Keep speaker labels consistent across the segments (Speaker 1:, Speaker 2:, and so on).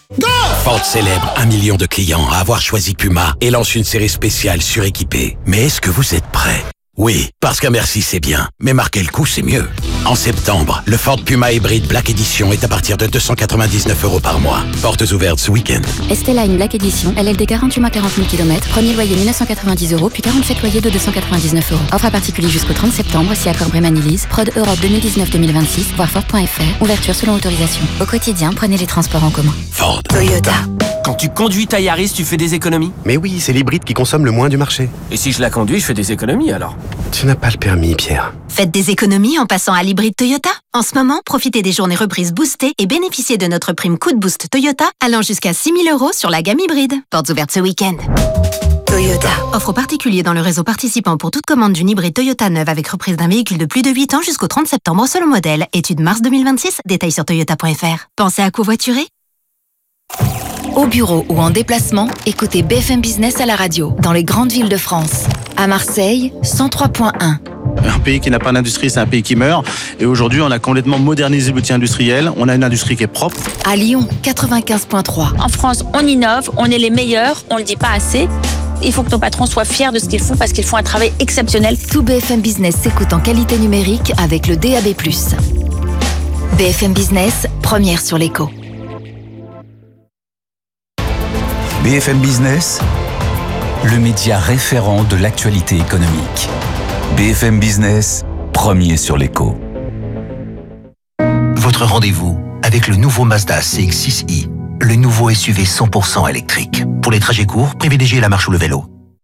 Speaker 1: Go!
Speaker 2: Ford célèbre 1 million de clients à avoir choisi Puma et lance une série spéciale suréquipée. Mais est-ce que vous êtes prêts? Oui, parce qu'un merci c'est bien, mais marquer le coup c'est mieux. En septembre, le Ford Puma Hybrid Black Edition est à partir de 299 € par mois. Portes ouvertes ce week-end.
Speaker 3: Esteline Black Edition, LLD 48 mois 40 000 km, premier loyer 1990 €, puis 47 loyers de 299 €. Offre à particulier jusqu'au 30 septembre, si accord Bremen-Elise, Prod Europe 2019-2026, voir Ford.fr, ouverture selon autorisation. Au quotidien, prenez les transports en commun.
Speaker 2: Ford.
Speaker 3: Toyota.
Speaker 4: Quand tu conduis ta Yaris, tu fais des économies?
Speaker 5: Mais oui, c'est l'hybride qui consomme le moins du marché.
Speaker 4: Et si je la conduis, je fais des économies alors?
Speaker 5: Tu n'as pas le permis, Pierre.
Speaker 6: Faites des économies en passant à l'hybride Toyota. En ce moment, profitez des journées reprises boostées et bénéficiez de notre prime coup de boost Toyota allant jusqu'à 6 000 € sur la gamme hybride. Portes ouvertes ce week-end. Toyota. Offre aux particuliers dans le réseau participant pour toute commande d'une hybride Toyota neuve avec reprise d'un véhicule de plus de 8 ans jusqu'au 30 septembre selon modèle. Étude mars 2026. Détails sur toyota.fr. Pensez à covoiturer?
Speaker 7: Au bureau ou en déplacement, écoutez BFM Business à la radio, dans les grandes villes de France. À Marseille, 103.1.
Speaker 8: Un pays qui n'a pas d'industrie, c'est un pays qui meurt. Et aujourd'hui, on a complètement modernisé l'outil industriel. On a une industrie qui est propre.
Speaker 7: À Lyon, 95.3.
Speaker 9: En France, on innove, on est les meilleurs, on le dit pas assez. Il faut que nos patrons soient fiers de ce qu'ils font parce qu'ils font un travail exceptionnel.
Speaker 7: Tout BFM Business s'écoute en qualité numérique avec le DAB+. BFM Business, première sur l'écho.
Speaker 10: BFM Business, le média référent de l'actualité économique. BFM Business, premier sur l'écho.
Speaker 11: Votre rendez-vous avec le nouveau Mazda CX-6i, le nouveau SUV 100% électrique. Pour les trajets courts, privilégiez la marche ou le vélo.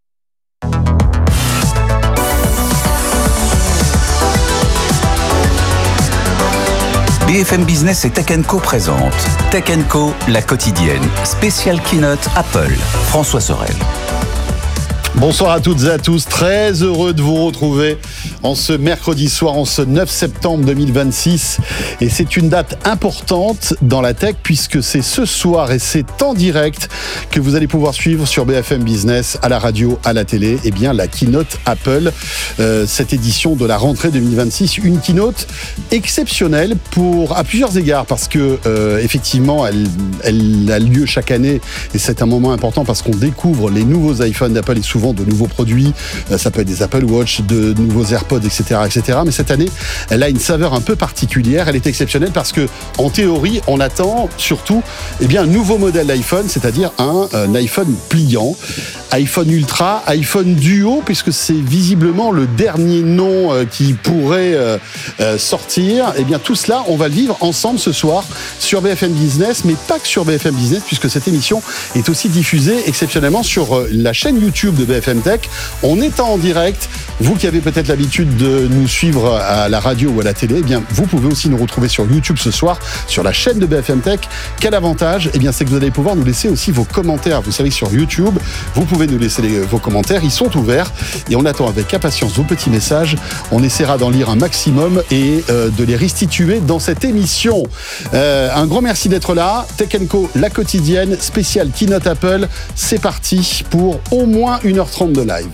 Speaker 10: BFM Business et Tech & Co présente Tech & Co, la quotidienne, spéciale keynote Apple. François Sorel.
Speaker 1: Bonsoir à toutes et à tous, très heureux de vous retrouver en ce mercredi soir, en ce 9 septembre 2026. Et c'est une date importante dans la tech puisque c'est ce soir et c'est en direct que vous allez pouvoir suivre sur BFM Business, à la radio, à la télé, eh bien la keynote Apple, cette édition de la rentrée 2026. Une keynote exceptionnelle à plusieurs égards parce que effectivement elle a lieu chaque année et c'est un moment important parce qu'on découvre les nouveaux iPhones d'Apple et souvent de nouveaux produits, ça peut être des Apple Watch, de nouveaux AirPods, etc., etc. Mais cette année, elle a une saveur un peu particulière. Elle est exceptionnelle parce que, en théorie, on attend surtout, un nouveau modèle d'iPhone, c'est-à-dire un iPhone pliant, iPhone Ultra, iPhone Duo, puisque c'est visiblement le dernier nom qui pourrait sortir. Eh bien, tout cela, on va le vivre ensemble ce soir sur BFM Business, mais pas que sur BFM Business, puisque cette émission est aussi diffusée exceptionnellement sur la chaîne YouTube de BFM Tech. On est en direct. Vous qui avez peut-être l'habitude de nous suivre à la radio ou à la télé, eh bien, vous pouvez aussi nous retrouver sur YouTube ce soir, sur la chaîne de BFM Tech. Quel avantage? Eh bien, c'est que vous allez pouvoir nous laisser aussi vos commentaires. Vous savez que sur YouTube, vous pouvez nous laisser vos commentaires. Ils sont ouverts et on attend avec impatience vos petits messages. On essaiera d'en lire un maximum et de les restituer dans cette émission. Un grand merci d'être là. Tech & Co, la quotidienne, spéciale Keynote Apple. C'est parti pour au moins 1h30 de live.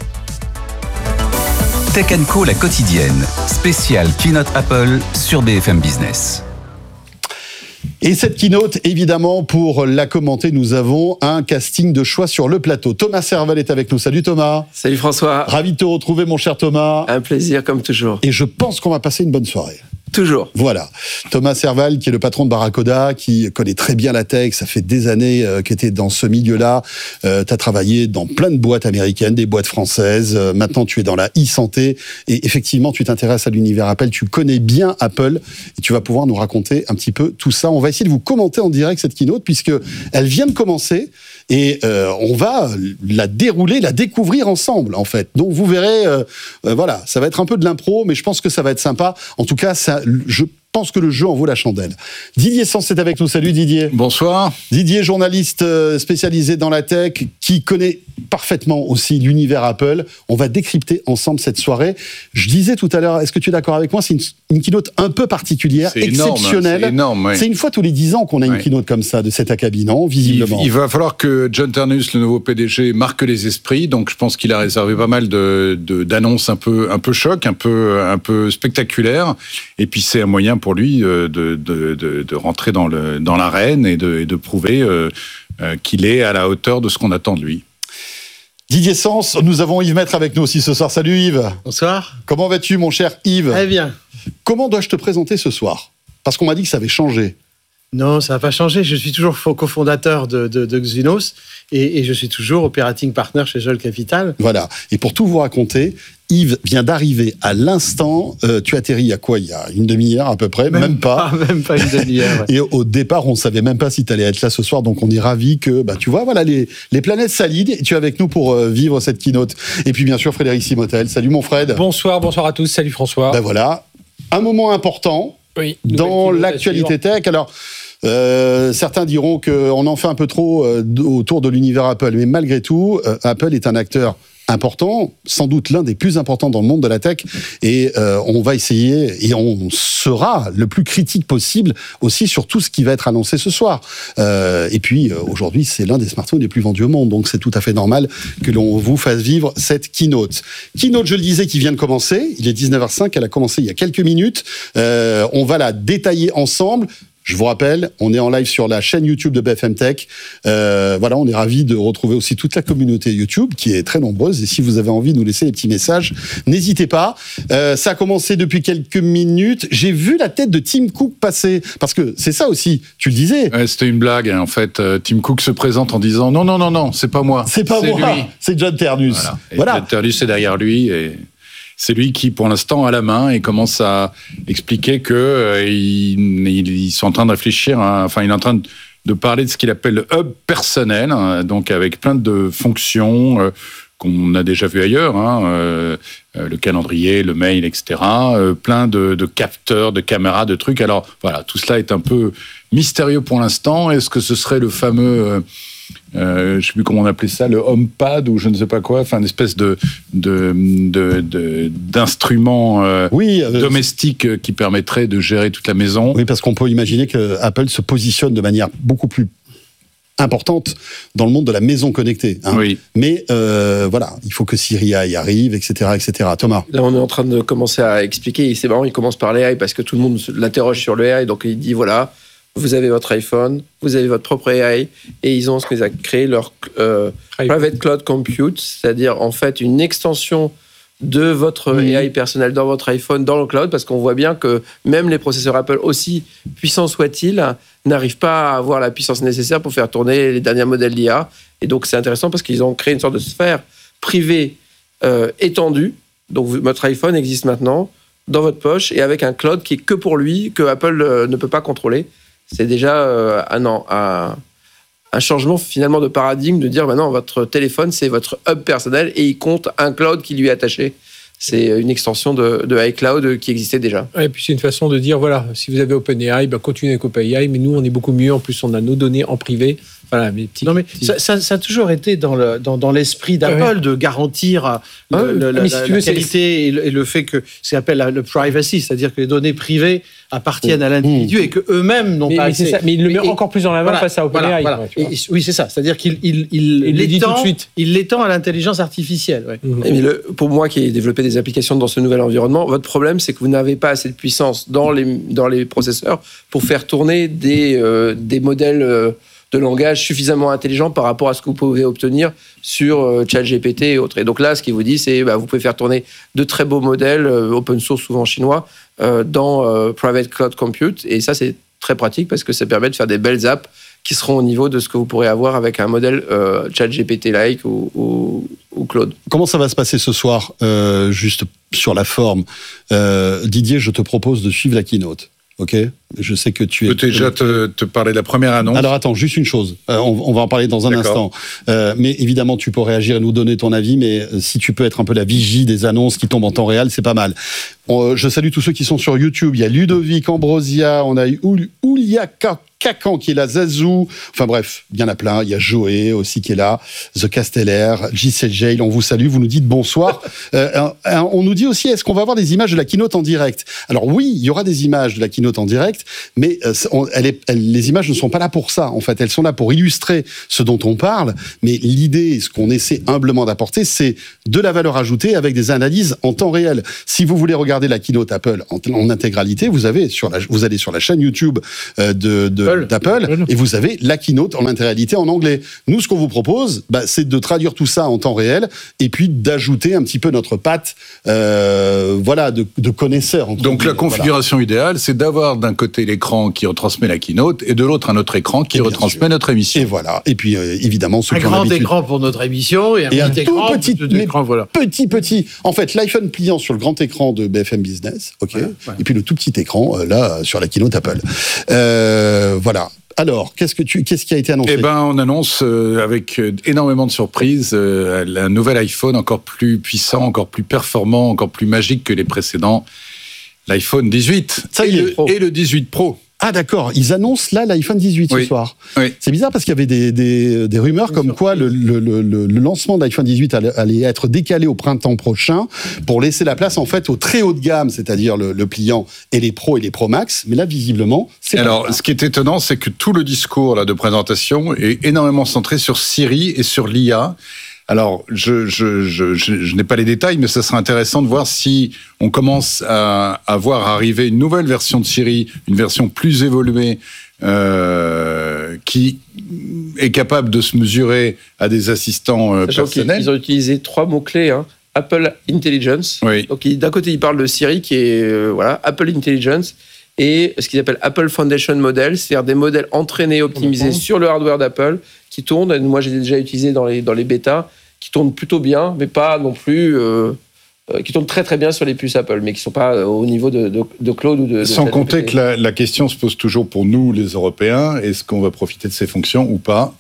Speaker 10: Tech & Co, la quotidienne, spéciale keynote Apple sur BFM Business.
Speaker 1: Et cette keynote, évidemment, pour la commenter, nous avons un casting de choix sur le plateau. Thomas Serval est avec nous. Salut Thomas.
Speaker 12: Salut François.
Speaker 1: Ravi de te retrouver, mon cher Thomas.
Speaker 12: Un plaisir, comme toujours.
Speaker 1: Et je pense qu'on va passer une bonne soirée.
Speaker 12: Toujours.
Speaker 1: Voilà. Thomas Serval, qui est le patron de Barracuda, qui connaît très bien la tech. Ça fait des années que tu es dans ce milieu-là. Tu as travaillé dans plein de boîtes américaines, des boîtes françaises. Maintenant, tu es dans la e-santé. Et effectivement, tu t'intéresses à l'univers Apple. Tu connais bien Apple. Et tu vas pouvoir nous raconter un petit peu tout ça. On va essayer de vous commenter en direct cette keynote, puisque elle vient de commencer. Et on va la dérouler, la découvrir ensemble, en fait. Donc, vous verrez, voilà, ça va être un peu de l'impro, mais je pense que ça va être sympa. En tout cas, je pense que le jeu en vaut la chandelle. Didier Sens est avec nous. Salut Didier.
Speaker 13: Bonsoir.
Speaker 1: Didier, journaliste spécialisé dans la tech, qui connaît parfaitement aussi l'univers Apple. On va décrypter ensemble cette soirée. Je disais tout à l'heure, est-ce que tu es d'accord avec moi? C'est une keynote un peu particulière, exceptionnelle.
Speaker 13: C'est énorme, oui.
Speaker 1: C'est une fois tous les 10 ans qu'on a une keynote comme ça, de cet acabit, non? Visiblement.
Speaker 13: Il va falloir que John Ternus, le nouveau PDG, marque les esprits. Donc je pense qu'il a réservé pas mal d'annonces un peu choc, un peu spectaculaires. Et puis c'est un moyen pour pour lui de rentrer dans l'arène et de prouver qu'il est à la hauteur de ce qu'on attend de lui.
Speaker 1: Didier Sens, nous avons Yves Maître avec nous aussi ce soir. Salut Yves.
Speaker 14: Bonsoir.
Speaker 1: Comment vas-tu mon cher Yves ?
Speaker 14: Très bien.
Speaker 1: Comment dois-je te présenter ce soir ? Parce qu'on m'a dit que ça avait changé.
Speaker 14: Non, ça n'a pas changé. Je suis toujours cofondateur de Xvinos et je suis toujours operating partner chez Joel Capital.
Speaker 1: Voilà. Et pour tout vous raconter, Yves vient d'arriver à l'instant. Tu atterris il y a quoi ? Il y a une demi-heure à peu près, même pas.
Speaker 14: Même pas une demi-heure. Ouais.
Speaker 1: Et au départ, on ne savait même pas si tu allais être là ce soir. Donc on est ravis que, tu vois, voilà, les planètes s'alignent et tu es avec nous pour vivre cette keynote. Et puis bien sûr, Frédéric Simotel. Salut mon Fred.
Speaker 15: Bonsoir à tous. Salut François.
Speaker 1: Voilà. Un moment important dans l'actualité tech. Alors, certains diront qu'on en fait un peu trop autour de l'univers Apple, mais malgré tout, Apple est un acteur important, sans doute l'un des plus importants dans le monde de la tech, et on va essayer, et on sera le plus critique possible aussi sur tout ce qui va être annoncé ce soir. Et puis, aujourd'hui, c'est l'un des smartphones les plus vendus au monde, donc c'est tout à fait normal que l'on vous fasse vivre cette keynote. Keynote, je le disais, qui vient de commencer, il est 19h05, elle a commencé il y a quelques minutes, on va la détailler ensemble. Je vous rappelle, on est en live sur la chaîne YouTube de BFM Tech. Voilà, on est ravis de retrouver aussi toute la communauté YouTube qui est très nombreuse. Et si vous avez envie de nous laisser des petits messages, n'hésitez pas. Ça a commencé depuis quelques minutes. J'ai vu la tête de Tim Cook passer. Parce que c'est ça aussi, tu le disais.
Speaker 13: Ouais, c'était une blague. En fait, Tim Cook se présente en disant non, c'est pas moi.
Speaker 1: C'est pas moi,
Speaker 13: lui.
Speaker 1: C'est John Ternus.
Speaker 13: Voilà. John Ternus est derrière lui et... C'est lui qui, pour l'instant, a la main et commence à expliquer que ils sont en train de réfléchir. Il est en train de parler de ce qu'il appelle le hub personnel, donc avec plein de fonctions qu'on a déjà vu ailleurs, le calendrier, le mail, etc. Plein de capteurs, de caméras, de trucs. Alors voilà, tout cela est un peu mystérieux pour l'instant. Est-ce que ce serait le fameux je ne sais plus comment on appelait ça, le HomePad ou je ne sais pas quoi, une espèce d'instrument domestique qui permettrait de gérer toute la maison.
Speaker 1: Oui, parce qu'on peut imaginer que Apple se positionne de manière beaucoup plus importante dans le monde de la maison connectée.
Speaker 12: Oui.
Speaker 1: Mais voilà, il faut que Siri y arrive, etc., etc. Thomas.
Speaker 12: Là, on est en train de commencer à expliquer. C'est marrant, il commence par l'AI parce que tout le monde l'interroge sur l'AI. Donc, il dit, voilà, vous avez votre iPhone, vous avez votre propre AI, et ils ont ce qu'ils ont créé, leur Private Cloud Compute, c'est-à-dire en fait une extension de votre AI personnel dans votre iPhone, dans le cloud, parce qu'on voit bien que même les processeurs Apple, aussi puissants soient-ils, n'arrivent pas à avoir la puissance nécessaire pour faire tourner les derniers modèles d'IA. Et donc c'est intéressant parce qu'ils ont créé une sorte de sphère privée étendue. Donc votre iPhone existe maintenant dans votre poche et avec un cloud qui est que pour lui, que Apple ne peut pas contrôler. C'est déjà un changement finalement de paradigme de dire maintenant votre téléphone c'est votre hub personnel et il compte un cloud qui lui est attaché. C'est une extension de iCloud qui existait déjà.
Speaker 15: Et puis c'est une façon de dire voilà, si vous avez OpenAI, continuez avec OpenAI, mais nous on est beaucoup mieux. En plus on a nos données en privé. Voilà, mais
Speaker 14: ça a toujours été dans l'esprit d'Apple de garantir la qualité et le fait que ce qu'on appelle le privacy, c'est-à-dire que les données privées appartiennent à l'individu et que eux-mêmes n'ont pas accès.
Speaker 15: Mais il le met encore plus en avant face à OpenAI.
Speaker 14: Oui, c'est ça. C'est-à-dire qu'il l'étend, il l'étend à l'intelligence artificielle. Ouais.
Speaker 12: Mais pour moi qui ai développé des applications dans ce nouvel environnement, votre problème c'est que vous n'avez pas assez de puissance dans les processeurs pour faire tourner des modèles de langage suffisamment intelligent par rapport à ce que vous pouvez obtenir sur ChatGPT et autres. Et donc là, ce qu'il vous dit, c'est vous pouvez faire tourner de très beaux modèles, open source souvent chinois, dans Private Cloud Compute. Et ça, c'est très pratique parce que ça permet de faire des belles apps qui seront au niveau de ce que vous pourrez avoir avec un modèle ChatGPT-like ou Claude.
Speaker 1: Comment ça va se passer ce soir, juste sur la forme Didier, je te propose de suivre la keynote. Ok, je sais que tu es...
Speaker 13: Je peux déjà te parler de la première annonce.
Speaker 1: Alors attends, juste une chose. On va en parler dans un instant. Mais évidemment, tu peux réagir et nous donner ton avis. Mais si tu peux être un peu la vigie des annonces qui tombent en temps réel, c'est pas mal. Je salue tous ceux qui sont sur YouTube. Il y a Ludovic Ambrosia, on a eu Oulia Kakan qui est là, Zazou. Enfin bref, il y en a plein. Il y a Joé aussi qui est là, The Casteller, JCJ. On vous salue, vous nous dites bonsoir. On nous dit aussi, est-ce qu'on va avoir des images de la keynote en direct ? Alors oui, il y aura des images de la keynote en direct, mais les images ne sont pas là pour ça. En fait, elles sont là pour illustrer ce dont on parle. Mais l'idée, ce qu'on essaie humblement d'apporter, c'est de la valeur ajoutée avec des analyses en temps réel. Si vous voulez regarder regarder la keynote Apple en intégralité, vous allez sur la chaîne YouTube d'Apple et vous avez la keynote en intégralité en anglais. Nous, ce qu'on vous propose, c'est de traduire tout ça en temps réel et puis d'ajouter un petit peu notre patte, de connaisseurs.
Speaker 13: Donc la configuration idéale, c'est d'avoir d'un côté l'écran qui retransmet la keynote et de l'autre un autre écran qui retransmet notre émission.
Speaker 1: Et voilà. Et puis évidemment,
Speaker 14: un grand écran pour notre émission et un petit écran.
Speaker 1: Petit. En fait, l'iPhone pliant sur le grand écran de BFM Business, et puis le tout petit écran là sur la keynote Apple. Voilà. Alors, qu'est-ce qui a été annoncé ?
Speaker 13: On annonce avec énormément de surprises un nouvel iPhone encore plus puissant, encore plus performant, encore plus magique que les précédents. L'iPhone 18 et le 18 Pro.
Speaker 1: Ah d'accord, ils annoncent là l'iPhone 18 ce soir.
Speaker 13: Oui.
Speaker 1: C'est bizarre parce qu'il y avait des rumeurs comme quoi le lancement de l'iPhone 18 allait être décalé au printemps prochain pour laisser la place en fait au très haut de gamme, c'est-à-dire le pliant et les Pro et les Pro Max. Mais là, visiblement, c'est pas
Speaker 13: Alors, ce qui est étonnant, c'est que tout le discours là de présentation est énormément centré sur Siri et sur l'IA. Alors, je n'ai pas les détails, mais ça sera intéressant de voir si on commence à voir arriver une nouvelle version de Siri, une version plus évoluée, qui est capable de se mesurer à des assistants personnels.
Speaker 12: Ils ont utilisé 3 mots-clés, Apple Intelligence.
Speaker 13: Oui.
Speaker 12: Donc, d'un côté, ils parlent de Siri, qui est Apple Intelligence, et ce qu'ils appellent Apple Foundation Model, c'est-à-dire des modèles entraînés, optimisés sur le hardware d'Apple, qui tournent. Moi, j'ai déjà utilisé dans les bêtas, qui tournent plutôt bien, mais pas non plus... qui tournent très très bien sur les puces Apple, mais qui ne sont pas au niveau de Claude ou de...
Speaker 13: Sans compter que la question se pose toujours pour nous, les Européens, est-ce qu'on va profiter de ces fonctions ou pas,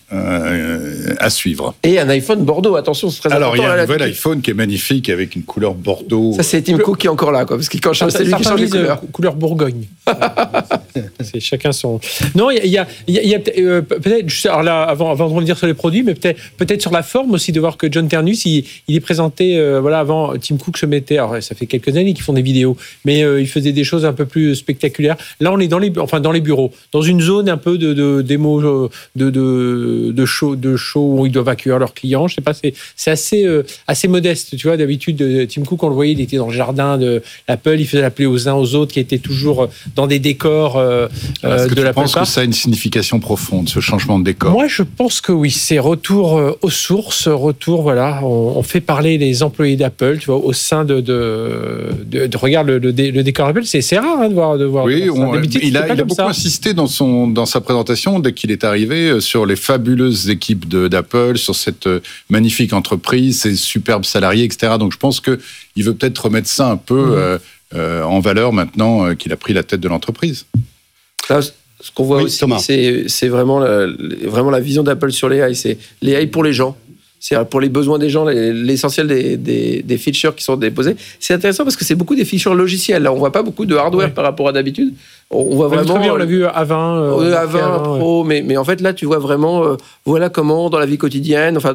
Speaker 13: à suivre.
Speaker 12: Et un iPhone Bordeaux, attention, c'est très important.
Speaker 13: Alors, il y a un nouvel iPhone qui est magnifique, avec une couleur Bordeaux.
Speaker 12: Ça, c'est Tim Cook qui est encore là, parce que quand c'est lui qui change les couleurs.
Speaker 15: Couleur Bourgogne. C'est chacun son... Non, il y a peut-être... Alors là, avant de revenir sur les produits, mais peut-être sur la forme aussi, de voir que John Ternus, il est présenté, avant, Tim Cook se mettait... Alors, ça fait quelques années qu'ils font des vidéos, mais il faisait des choses un peu plus spectaculaires. Là, on est dans les bureaux, dans une zone un peu de démo, de show où ils doivent accueillir leurs clients. Je sais pas, c'est assez modeste. Tu vois, d'habitude, Tim Cook, on le voyait, il était dans le jardin de l'Apple, il faisait appeler aux uns aux autres, qui étaient toujours dans des décors de l'Apple.
Speaker 13: Tu penses que ça a une signification profonde, ce changement de décor ?
Speaker 15: Moi, je pense que oui. C'est retour aux sources, on fait parler les employés d'Apple, tu vois, au sein de regarde le décor Apple, c'est rare de voir.
Speaker 13: Oui, il a beaucoup
Speaker 15: ça.
Speaker 13: insisté dans sa présentation dès qu'il est arrivé sur les fabuleuses équipes d'Apple, sur cette magnifique entreprise, ses superbes salariés, etc. Donc je pense qu'il veut peut-être remettre ça un peu en valeur maintenant qu'il a pris la tête de l'entreprise.
Speaker 12: Là, ce qu'on voit aussi, c'est vraiment la vision d'Apple sur l'AI. C'est l'AI pour les gens. C'est pour les besoins des gens, l'essentiel des features qui sont déposés. C'est intéressant parce que c'est beaucoup des features logicielles. Là, on voit pas beaucoup de hardware par rapport à d'habitude. On voit vraiment.
Speaker 15: On l'a vu A20,
Speaker 12: A20 Pro, mais en fait là, tu vois vraiment. Voilà comment dans la vie quotidienne. Enfin,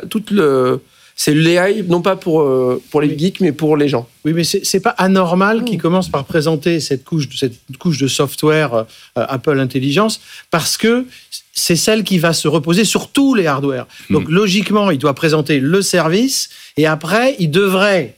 Speaker 12: c'est l'AI non pas pour les geeks, mais pour les gens.
Speaker 14: Oui, mais c'est pas anormal qu'ils commencent par présenter cette couche de software Apple Intelligence, parce que c'est celle qui va se reposer sur tous les hardware. Donc logiquement, il doit présenter le service et après, il devrait,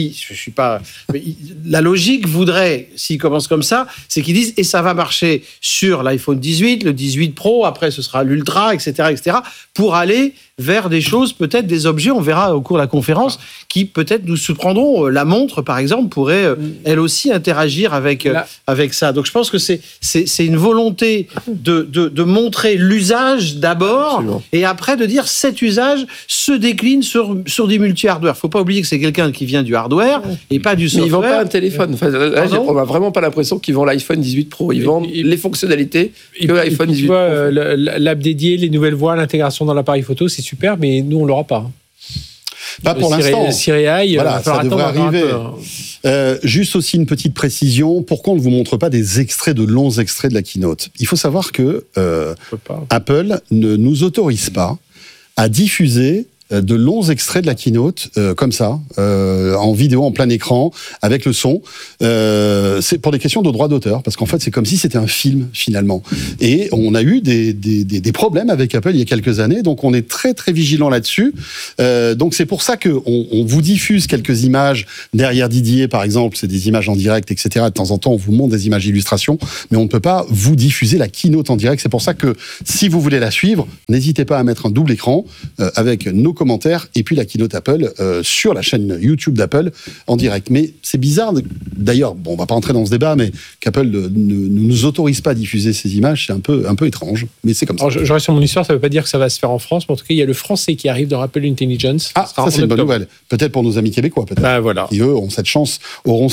Speaker 14: la logique voudrait, s'il commence comme ça, c'est qu'ils disent et ça va marcher sur l'iPhone 18, le 18 Pro, après ce sera l'Ultra, etc., pour aller vers des choses, peut-être des objets, on verra au cours de la conférence, qui peut-être nous surprendront. La montre, par exemple, pourrait elle aussi interagir avec ça. Donc je pense que c'est une volonté de montrer l'usage d'abord, absolument. Et après de dire cet usage se décline sur des multi-hardware. Il ne faut pas oublier que c'est quelqu'un qui vient du hardware et pas du software.
Speaker 12: Mais ils ne vendent pas un téléphone. Enfin, là, on n'a vraiment pas l'impression qu'ils vendent l'iPhone 18 Pro. Ils vendent les fonctionnalités que l'iPhone 18
Speaker 15: Pro.
Speaker 12: Tu
Speaker 15: vois, l'app dédiée, les nouvelles voix, l'intégration dans l'appareil photo, c'est super, mais nous, on ne l'aura pas.
Speaker 1: Pas pour l'instant.
Speaker 15: Siri AI,
Speaker 1: voilà, ça devrait arriver. Juste aussi une petite précision, pourquoi on ne vous montre pas des extraits, de longs extraits de la keynote ? Il faut savoir que Apple ne nous autorise pas à diffuser de longs extraits de la keynote, comme ça, en vidéo, en plein écran, avec le son. C'est pour des questions de droit d'auteur, parce qu'en fait, c'est comme si c'était un film, finalement. Et on a eu des problèmes avec Apple il y a quelques années, donc on est très, très vigilant là-dessus. Donc c'est pour ça qu'on vous diffuse quelques images derrière Didier, par exemple, c'est des images en direct, etc. De temps en temps, on vous montre des images d'illustration, mais on ne peut pas vous diffuser la keynote en direct. C'est pour ça que, si vous voulez la suivre, n'hésitez pas à mettre un double écran avec nos commentaires et puis la keynote Apple sur la chaîne YouTube d'Apple en direct. Mais c'est bizarre, d'ailleurs, bon, on va pas rentrer dans ce débat, mais qu'Apple ne nous autorise pas à diffuser ces images, c'est un peu étrange, mais c'est comme ça.
Speaker 15: Alors, je reste sur mon histoire, ça veut pas dire que ça va se faire en France, mais en tout cas, il y a le français qui arrive dans Apple Intelligence.
Speaker 1: Ah, ça c'est une bonne nouvelle. Peut-être pour nos amis québécois, peut-être.
Speaker 15: Bah, voilà.
Speaker 1: Qui, eux, auront cette chance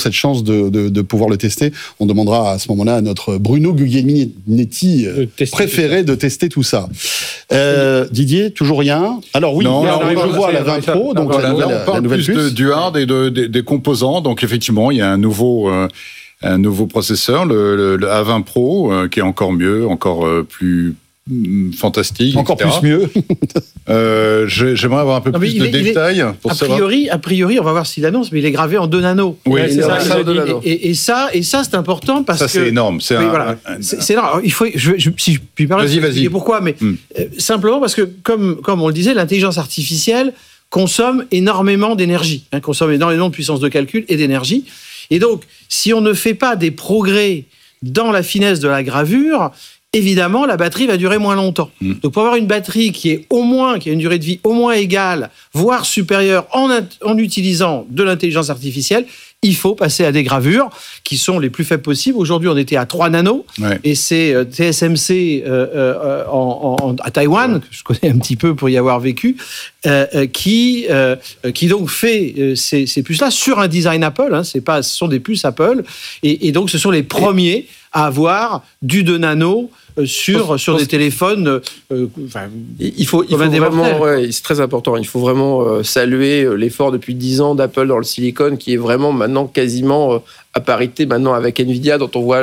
Speaker 1: de pouvoir le tester. On demandera à ce moment-là à notre Bruno Guglielminetti préféré de tester tout ça. Didier, toujours rien. Alors oui, je vois la 20 Pro, donc
Speaker 13: là, on parle plus du hard et des composants. Donc effectivement, il y a un nouveau processeur, le A20 Pro, qui est encore mieux, encore plus fantastique,
Speaker 1: encore
Speaker 13: etc.
Speaker 1: plus mieux.
Speaker 13: J'aimerais avoir un peu plus de détails pour savoir.
Speaker 14: A priori, on va voir s'il annonce, mais il est gravé en 2 nanos.
Speaker 13: Oui,
Speaker 14: c'est ça. Et ça, c'est important parce que
Speaker 13: c'est énorme. C'est
Speaker 14: énorme. Alors, il faut, si je puis parler,
Speaker 13: vas-y.
Speaker 14: Pourquoi, mais simplement parce que, comme on le disait, l'intelligence artificielle consomme énormément d'énergie, consomme énormément de puissance de calcul et d'énergie. Et donc, si on ne fait pas des progrès dans la finesse de la gravure, évidemment, la batterie va durer moins longtemps. Donc, pour avoir une batterie qui a une durée de vie au moins égale, voire supérieure, en utilisant de l'intelligence artificielle, il faut passer à des gravures qui sont les plus faibles possibles. Aujourd'hui, on était à 3 nanos, et c'est TSMC à Taïwan, que je connais un petit peu pour y avoir vécu, qui donc fait ces puces-là sur un design Apple. Ce sont des puces Apple, et donc ce sont les premiers à avoir du 2 nano sur des téléphones.
Speaker 12: Il faut vraiment, c'est très important. Il faut vraiment saluer l'effort depuis 10 ans d'Apple dans le silicone, qui est vraiment maintenant quasiment à parité maintenant avec Nvidia, dont on voit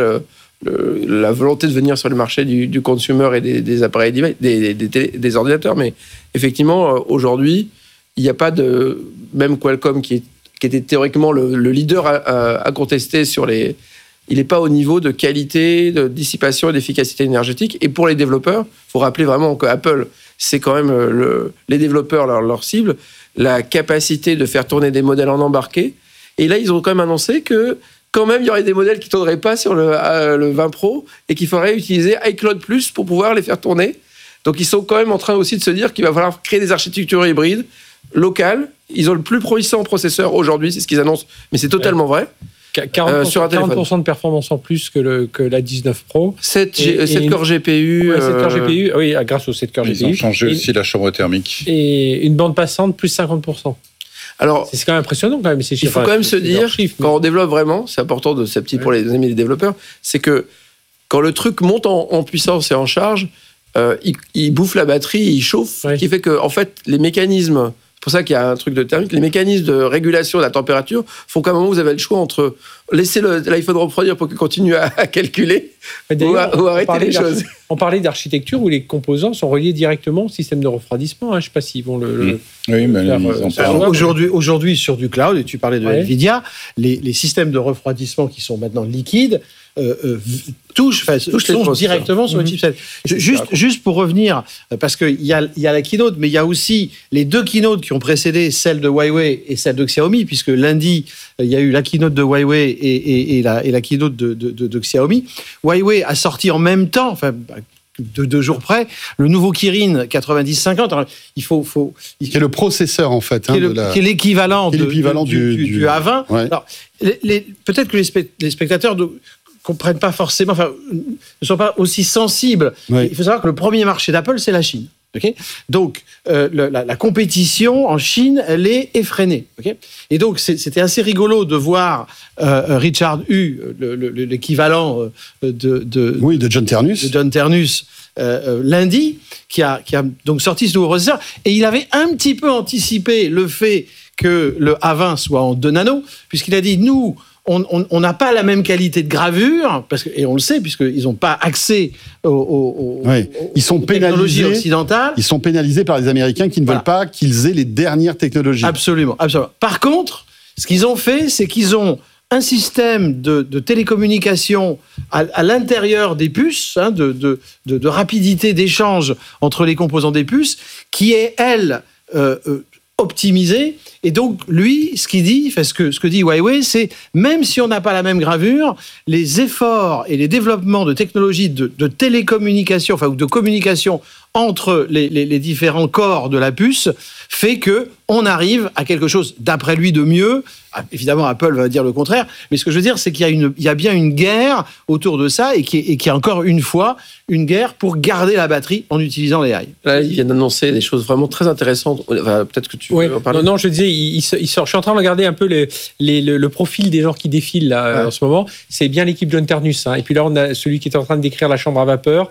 Speaker 12: la volonté de venir sur le marché du consumer et des appareils, des ordinateurs. Mais effectivement, aujourd'hui, il n'y a pas de... Même Qualcomm, qui était théoriquement le leader à contester sur les... Il n'est pas au niveau de qualité, de dissipation et d'efficacité énergétique. Et pour les développeurs, il faut rappeler vraiment qu'Apple, c'est quand même les développeurs, leur cible, la capacité de faire tourner des modèles en embarqué. Et là, ils ont quand même annoncé que quand même, il y aurait des modèles qui ne tourneraient pas sur le 20 Pro et qu'il faudrait utiliser iCloud Plus pour pouvoir les faire tourner. Donc, ils sont quand même en train aussi de se dire qu'il va falloir créer des architectures hybrides, locales. Ils ont le plus puissant processeur aujourd'hui, c'est ce qu'ils annoncent, mais c'est totalement vrai.
Speaker 15: 40% de performance en plus que la 19 Pro.
Speaker 12: 7 corps GPU.
Speaker 15: 7 corps GPU, oui, grâce aux 7 corps GPU.
Speaker 13: Ils ont changé aussi la chambre thermique.
Speaker 15: Et une bande passante, plus 50%.
Speaker 12: Alors,
Speaker 15: c'est quand même impressionnant quand même.
Speaker 12: Il faut quand même se dire, quand on développe vraiment, c'est important de c'est petit pour les amis des développeurs, c'est que quand le truc monte en puissance et en charge, il bouffe la batterie, il chauffe, ce qui fait que, en fait, les mécanismes... C'est pour ça qu'il y a un truc de thermique. Les mécanismes de régulation de la température font qu'à un moment, vous avez le choix entre laisser l'iPhone refroidir pour qu'il continue à calculer ou arrêter les choses.
Speaker 15: On parlait d'architecture où les composants sont reliés directement au système de refroidissement. Je ne sais pas s'ils vont
Speaker 13: Oui, mais
Speaker 14: aujourd'hui, sur du cloud, et tu parlais de Nvidia, les systèmes de refroidissement qui sont maintenant liquides touchent directement sur le chipset. Juste pour revenir, parce qu'il y a la keynote, mais il y a aussi les 2 keynotes qui ont précédé celle de Huawei et celle de Xiaomi, puisque lundi, il y a eu la keynote de Huawei et la keynote de Xiaomi. Huawei a sorti en même temps, de 2 jours près, le nouveau Kirin 9050. Alors,
Speaker 1: qui est le processeur, en fait.
Speaker 14: Qui est l'équivalent du A20.
Speaker 1: Ouais.
Speaker 14: Alors, peut-être que les spectateurs ne comprennent pas forcément, ne sont pas aussi sensibles.
Speaker 1: Ouais.
Speaker 14: Il faut savoir que le premier marché d'Apple, c'est la Chine. Okay, donc, la compétition en Chine, elle est effrénée. Okay, et donc, c'était assez rigolo de voir Richard Hu, l'équivalent de
Speaker 1: John Ternus.
Speaker 14: De John Ternus lundi, qui a donc sorti ce nouveau processeur. Et il avait un petit peu anticipé le fait que le A20 soit en 2 nanos, puisqu'il a dit, nous, on n'a pas la même qualité de gravure, et on le sait, puisqu'ils n'ont pas accès aux technologies occidentales.
Speaker 1: Ils sont pénalisés par les Américains qui ne veulent pas qu'ils aient les dernières technologies.
Speaker 14: Absolument. Par contre, ce qu'ils ont fait, c'est qu'ils ont un système de télécommunication à l'intérieur des puces, de rapidité d'échange entre les composants des puces, qui est, elle, optimisée. Et donc, lui, ce que dit Huawei, c'est même si on n'a pas la même gravure, les efforts et les développements de technologies de télécommunication, ou de communication entre les différents corps de la puce, fait que on arrive à quelque chose, d'après lui, de mieux. Évidemment, Apple va dire le contraire, mais ce que je veux dire, c'est qu'il y a bien une guerre autour de ça, et qui est encore une fois une guerre pour garder la batterie en utilisant les AI.
Speaker 12: Là, il vient d'annoncer des choses vraiment très intéressantes. Peut-être que tu veux en parler.
Speaker 15: Non, je disais, je suis en train de regarder un peu le profil des gens qui défilent là, en ce moment. C'est bien l'équipe John Ternus. Et puis là, on a celui qui est en train de décrire la chambre à vapeur.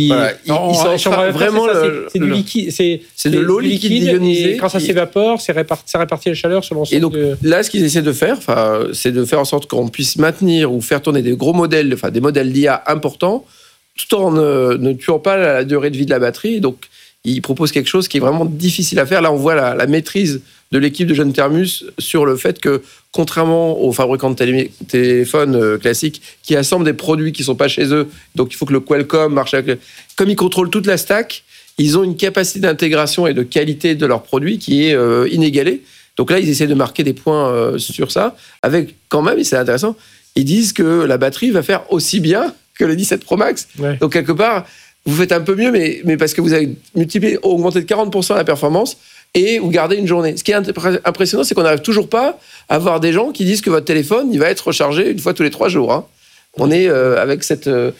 Speaker 15: C'est du liquide.
Speaker 12: C'est de l'eau liquide ionisée.
Speaker 15: Et quand ça s'évapore, ça répartit la chaleur sur l'ensemble.
Speaker 12: Et donc, là, ce qu'ils essaient de faire, c'est de faire en sorte qu'on puisse maintenir ou faire tourner des gros modèles, des modèles d'IA importants, tout en ne tuant pas la durée de vie de la batterie. Donc, ils proposent quelque chose qui est vraiment difficile à faire. Là, on voit la maîtrise de l'équipe de John Ternus sur le fait que, contrairement aux fabricants de téléphones classiques qui assemblent des produits qui ne sont pas chez eux, donc il faut que le Qualcomm marche avec... Comme ils contrôlent toute la stack, ils ont une capacité d'intégration et de qualité de leurs produits qui est inégalée. Donc là, ils essaient de marquer des points sur ça, avec quand même, et c'est intéressant, ils disent que la batterie va faire aussi bien que le 17 Pro Max. Ouais. Donc quelque part, vous faites un peu mieux, mais parce que vous avez augmenté de 40% la performance, et vous gardez une journée. Ce qui est impressionnant, c'est qu'on n'arrive toujours pas à avoir des gens qui disent que votre téléphone, il va être rechargé une fois tous les 3 jours. On est avec ce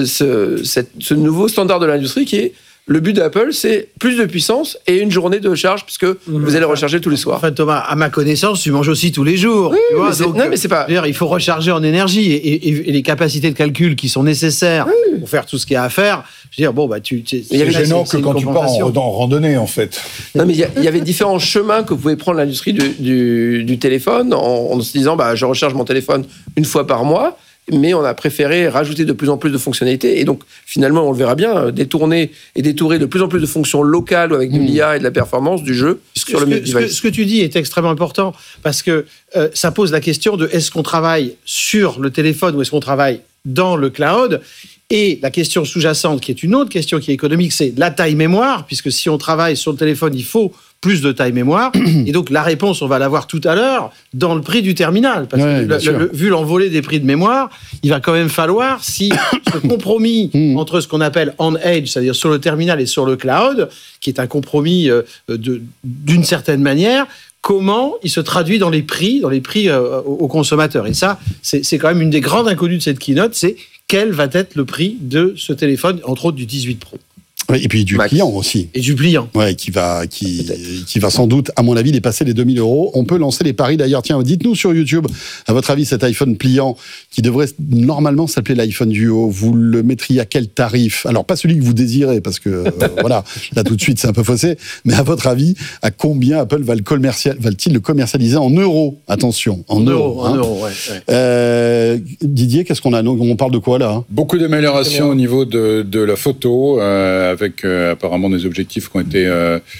Speaker 12: nouveau standard de l'industrie qui est... Le but d'Apple, c'est plus de puissance et une journée de charge, puisque vous allez recharger tous les soirs.
Speaker 14: Enfin, Thomas, à ma connaissance, tu manges aussi tous les jours.
Speaker 12: Oui,
Speaker 14: tu vois,
Speaker 12: mais c'est pas...
Speaker 14: Il faut recharger en énergie et les capacités de calcul qui sont nécessaires pour faire tout ce qu'il y a à faire. Je veux dire,
Speaker 16: c'est gênant que quand tu pars en randonnée, en fait.
Speaker 12: Non, mais il y avait différents chemins que pouvait prendre l'industrie du téléphone en se disant, je recharge mon téléphone une fois par mois. Mais on a préféré rajouter de plus en plus de fonctionnalités. Et donc, finalement, on le verra bien, détourner de plus en plus de fonctions locales avec de l'IA et de la performance du jeu sur le même device.
Speaker 14: Ce que tu dis est extrêmement important, parce que ça pose la question de est-ce qu'on travaille sur le téléphone ou est-ce qu'on travaille dans le cloud. Et la question sous-jacente, qui est une autre question qui est économique, c'est la taille mémoire, puisque si on travaille sur le téléphone, il faut plus de taille mémoire. Et donc, la réponse, on va l'avoir tout à l'heure dans le prix du terminal. Parce que vu l'envolée des prix de mémoire, il va quand même falloir, si ce compromis entre ce qu'on appelle on-edge, c'est-à-dire sur le terminal et sur le cloud, qui est un compromis d'une certaine manière, comment il se traduit dans les prix aux consommateurs. Et ça, c'est quand même une des grandes inconnues de cette keynote, c'est quel va être le prix de ce téléphone, entre autres du 18 Pro.
Speaker 1: Oui, et puis du pliant aussi.
Speaker 14: Et du pliant.
Speaker 1: Ouais, qui va sans doute, à mon avis, dépasser les 2000 €. On peut lancer les paris d'ailleurs. Tiens, dites-nous sur YouTube, à votre avis, cet iPhone pliant, qui devrait normalement s'appeler l'iPhone Duo, vous le mettriez à quel tarif? Alors, pas celui que vous désirez, parce que, voilà, là tout de suite, c'est un peu faussé. Mais à votre avis, à combien Apple va-t-il le commercialiser en euros? Attention, en euros.
Speaker 14: En euros, ouais.
Speaker 1: Didier, qu'est-ce qu'on a? On parle de quoi, là?
Speaker 13: Beaucoup d'améliorations au niveau de la photo, avec apparemment des objectifs qui ont été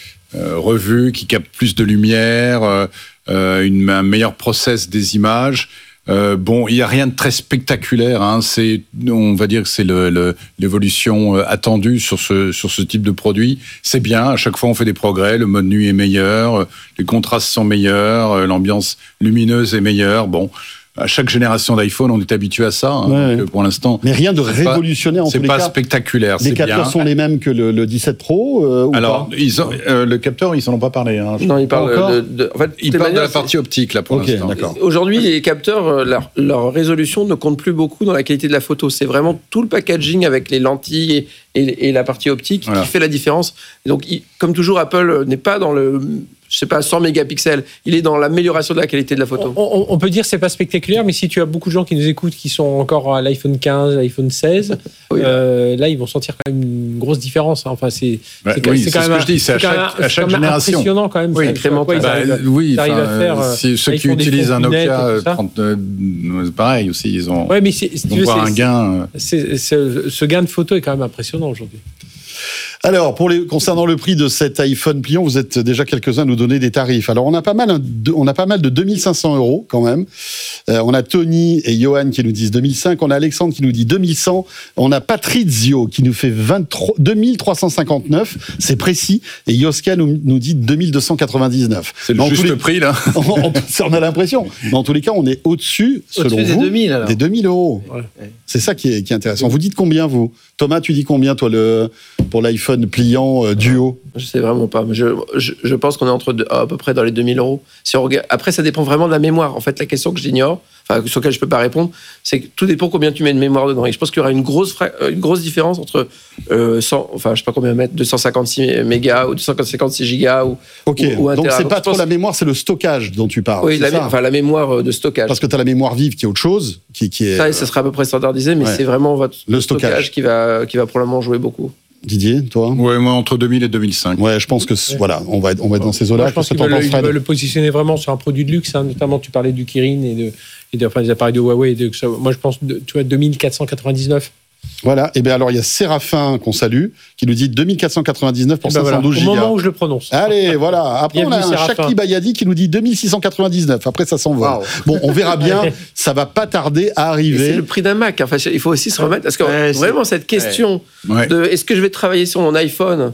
Speaker 13: revus, qui captent plus de lumière, un meilleur process des images. Il n'y a rien de très spectaculaire. On va dire que c'est l'évolution attendue sur ce type de produit. C'est bien, à chaque fois on fait des progrès, le mode nuit est meilleur, les contrastes sont meilleurs, l'ambiance lumineuse est meilleure. À chaque génération d'iPhone, on est habitué à ça. Donc, pour l'instant,
Speaker 1: mais rien de révolutionnaire en tous les cas.
Speaker 13: C'est pas spectaculaire.
Speaker 1: Les capteurs sont les mêmes que le 17 Pro.
Speaker 13: Alors, le capteur, ils s'en ont pas parlé.
Speaker 12: Non, ils parlent
Speaker 13: en fait, ils parlent de la partie optique là pour l'instant.
Speaker 1: D'accord.
Speaker 12: Aujourd'hui, les capteurs, leur résolution ne compte plus beaucoup dans la qualité de la photo. C'est vraiment tout le packaging avec les lentilles et la partie optique qui fait la différence. Et donc, comme toujours, Apple n'est pas dans je sais pas, 100 mégapixels. Il est dans l'amélioration de la qualité de la photo.
Speaker 15: On peut dire que c'est pas spectaculaire, mais si tu as beaucoup de gens qui nous écoutent qui sont encore à l'iPhone 15, l'iPhone 16, là ils vont sentir quand même une grosse différence. Enfin, c'est quand même
Speaker 13: ce que je dis, c'est à chaque génération.
Speaker 15: Impressionnant quand même.
Speaker 13: Oui, ceux qui utilisent un Nokia 30, pareil aussi, ils ont.
Speaker 15: Ouais, mais si tu veux,
Speaker 13: un gain.
Speaker 15: Ce gain de photo est quand même impressionnant aujourd'hui.
Speaker 1: Alors, concernant le prix de cet iPhone pliant, vous êtes déjà quelques-uns à nous donner des tarifs. Alors, on a pas mal de 2500 € quand même. On a Tony et Johan qui nous disent 2005. On a Alexandre qui nous dit 2100. On a Patrizio qui nous fait 2359. C'est précis. Et Yoska nous dit 2299.
Speaker 13: C'est le juste prix, là.
Speaker 1: On a l'impression. Mais en tous les cas, on est au-dessus, selon vous, des 2000 €. Ouais. C'est ça qui est intéressant. Vous dites combien, vous ? Thomas, tu dis combien, toi, pour l'iPhone pliant duo ?
Speaker 12: Je sais vraiment pas. Mais je pense qu'on est à peu près dans les 2000 €. Si on regarde, après, ça dépend vraiment de la mémoire. En fait, la question que j'ignore, sur laquelle je peux pas répondre, c'est que tout dépend combien tu mets de mémoire dedans. Et je pense qu'il y aura une grosse différence entre 256 mégas ou 256 gigas ou ou 1
Speaker 1: donc
Speaker 12: téra.
Speaker 1: c'est pas trop la mémoire, c'est le stockage dont tu parles.
Speaker 12: Oui, la mémoire de stockage.
Speaker 1: Parce que tu as la mémoire vive qui est autre chose, qui est.
Speaker 12: Ça sera à peu près standardisé, mais c'est vraiment le stockage qui va probablement jouer beaucoup.
Speaker 1: Didier, toi ?
Speaker 13: Ouais, moi entre 2000 et 2005.
Speaker 1: Ouais, je pense que voilà, on va être dans ces eaux-là.
Speaker 15: Je pense qu'ils veulent le positionner vraiment sur un produit de luxe, hein, notamment tu parlais du Kirin et des appareils de Huawei. Moi, je pense, tu vois, 2499.
Speaker 1: Voilà, et bien alors il y a Séraphin qu'on salue, qui nous dit 2499 pour 512 gigas.
Speaker 15: Au moment où je le prononce.
Speaker 1: Allez, voilà. Après, on a un Shakli Bayadi qui nous dit 2699. Après, ça s'envole. Wow. Bon, on verra bien. Ça va pas tarder à arriver.
Speaker 12: Et c'est le prix d'un Mac. Enfin, il faut aussi se remettre. Parce que vraiment, cette question de est-ce que je vais travailler sur mon iPhone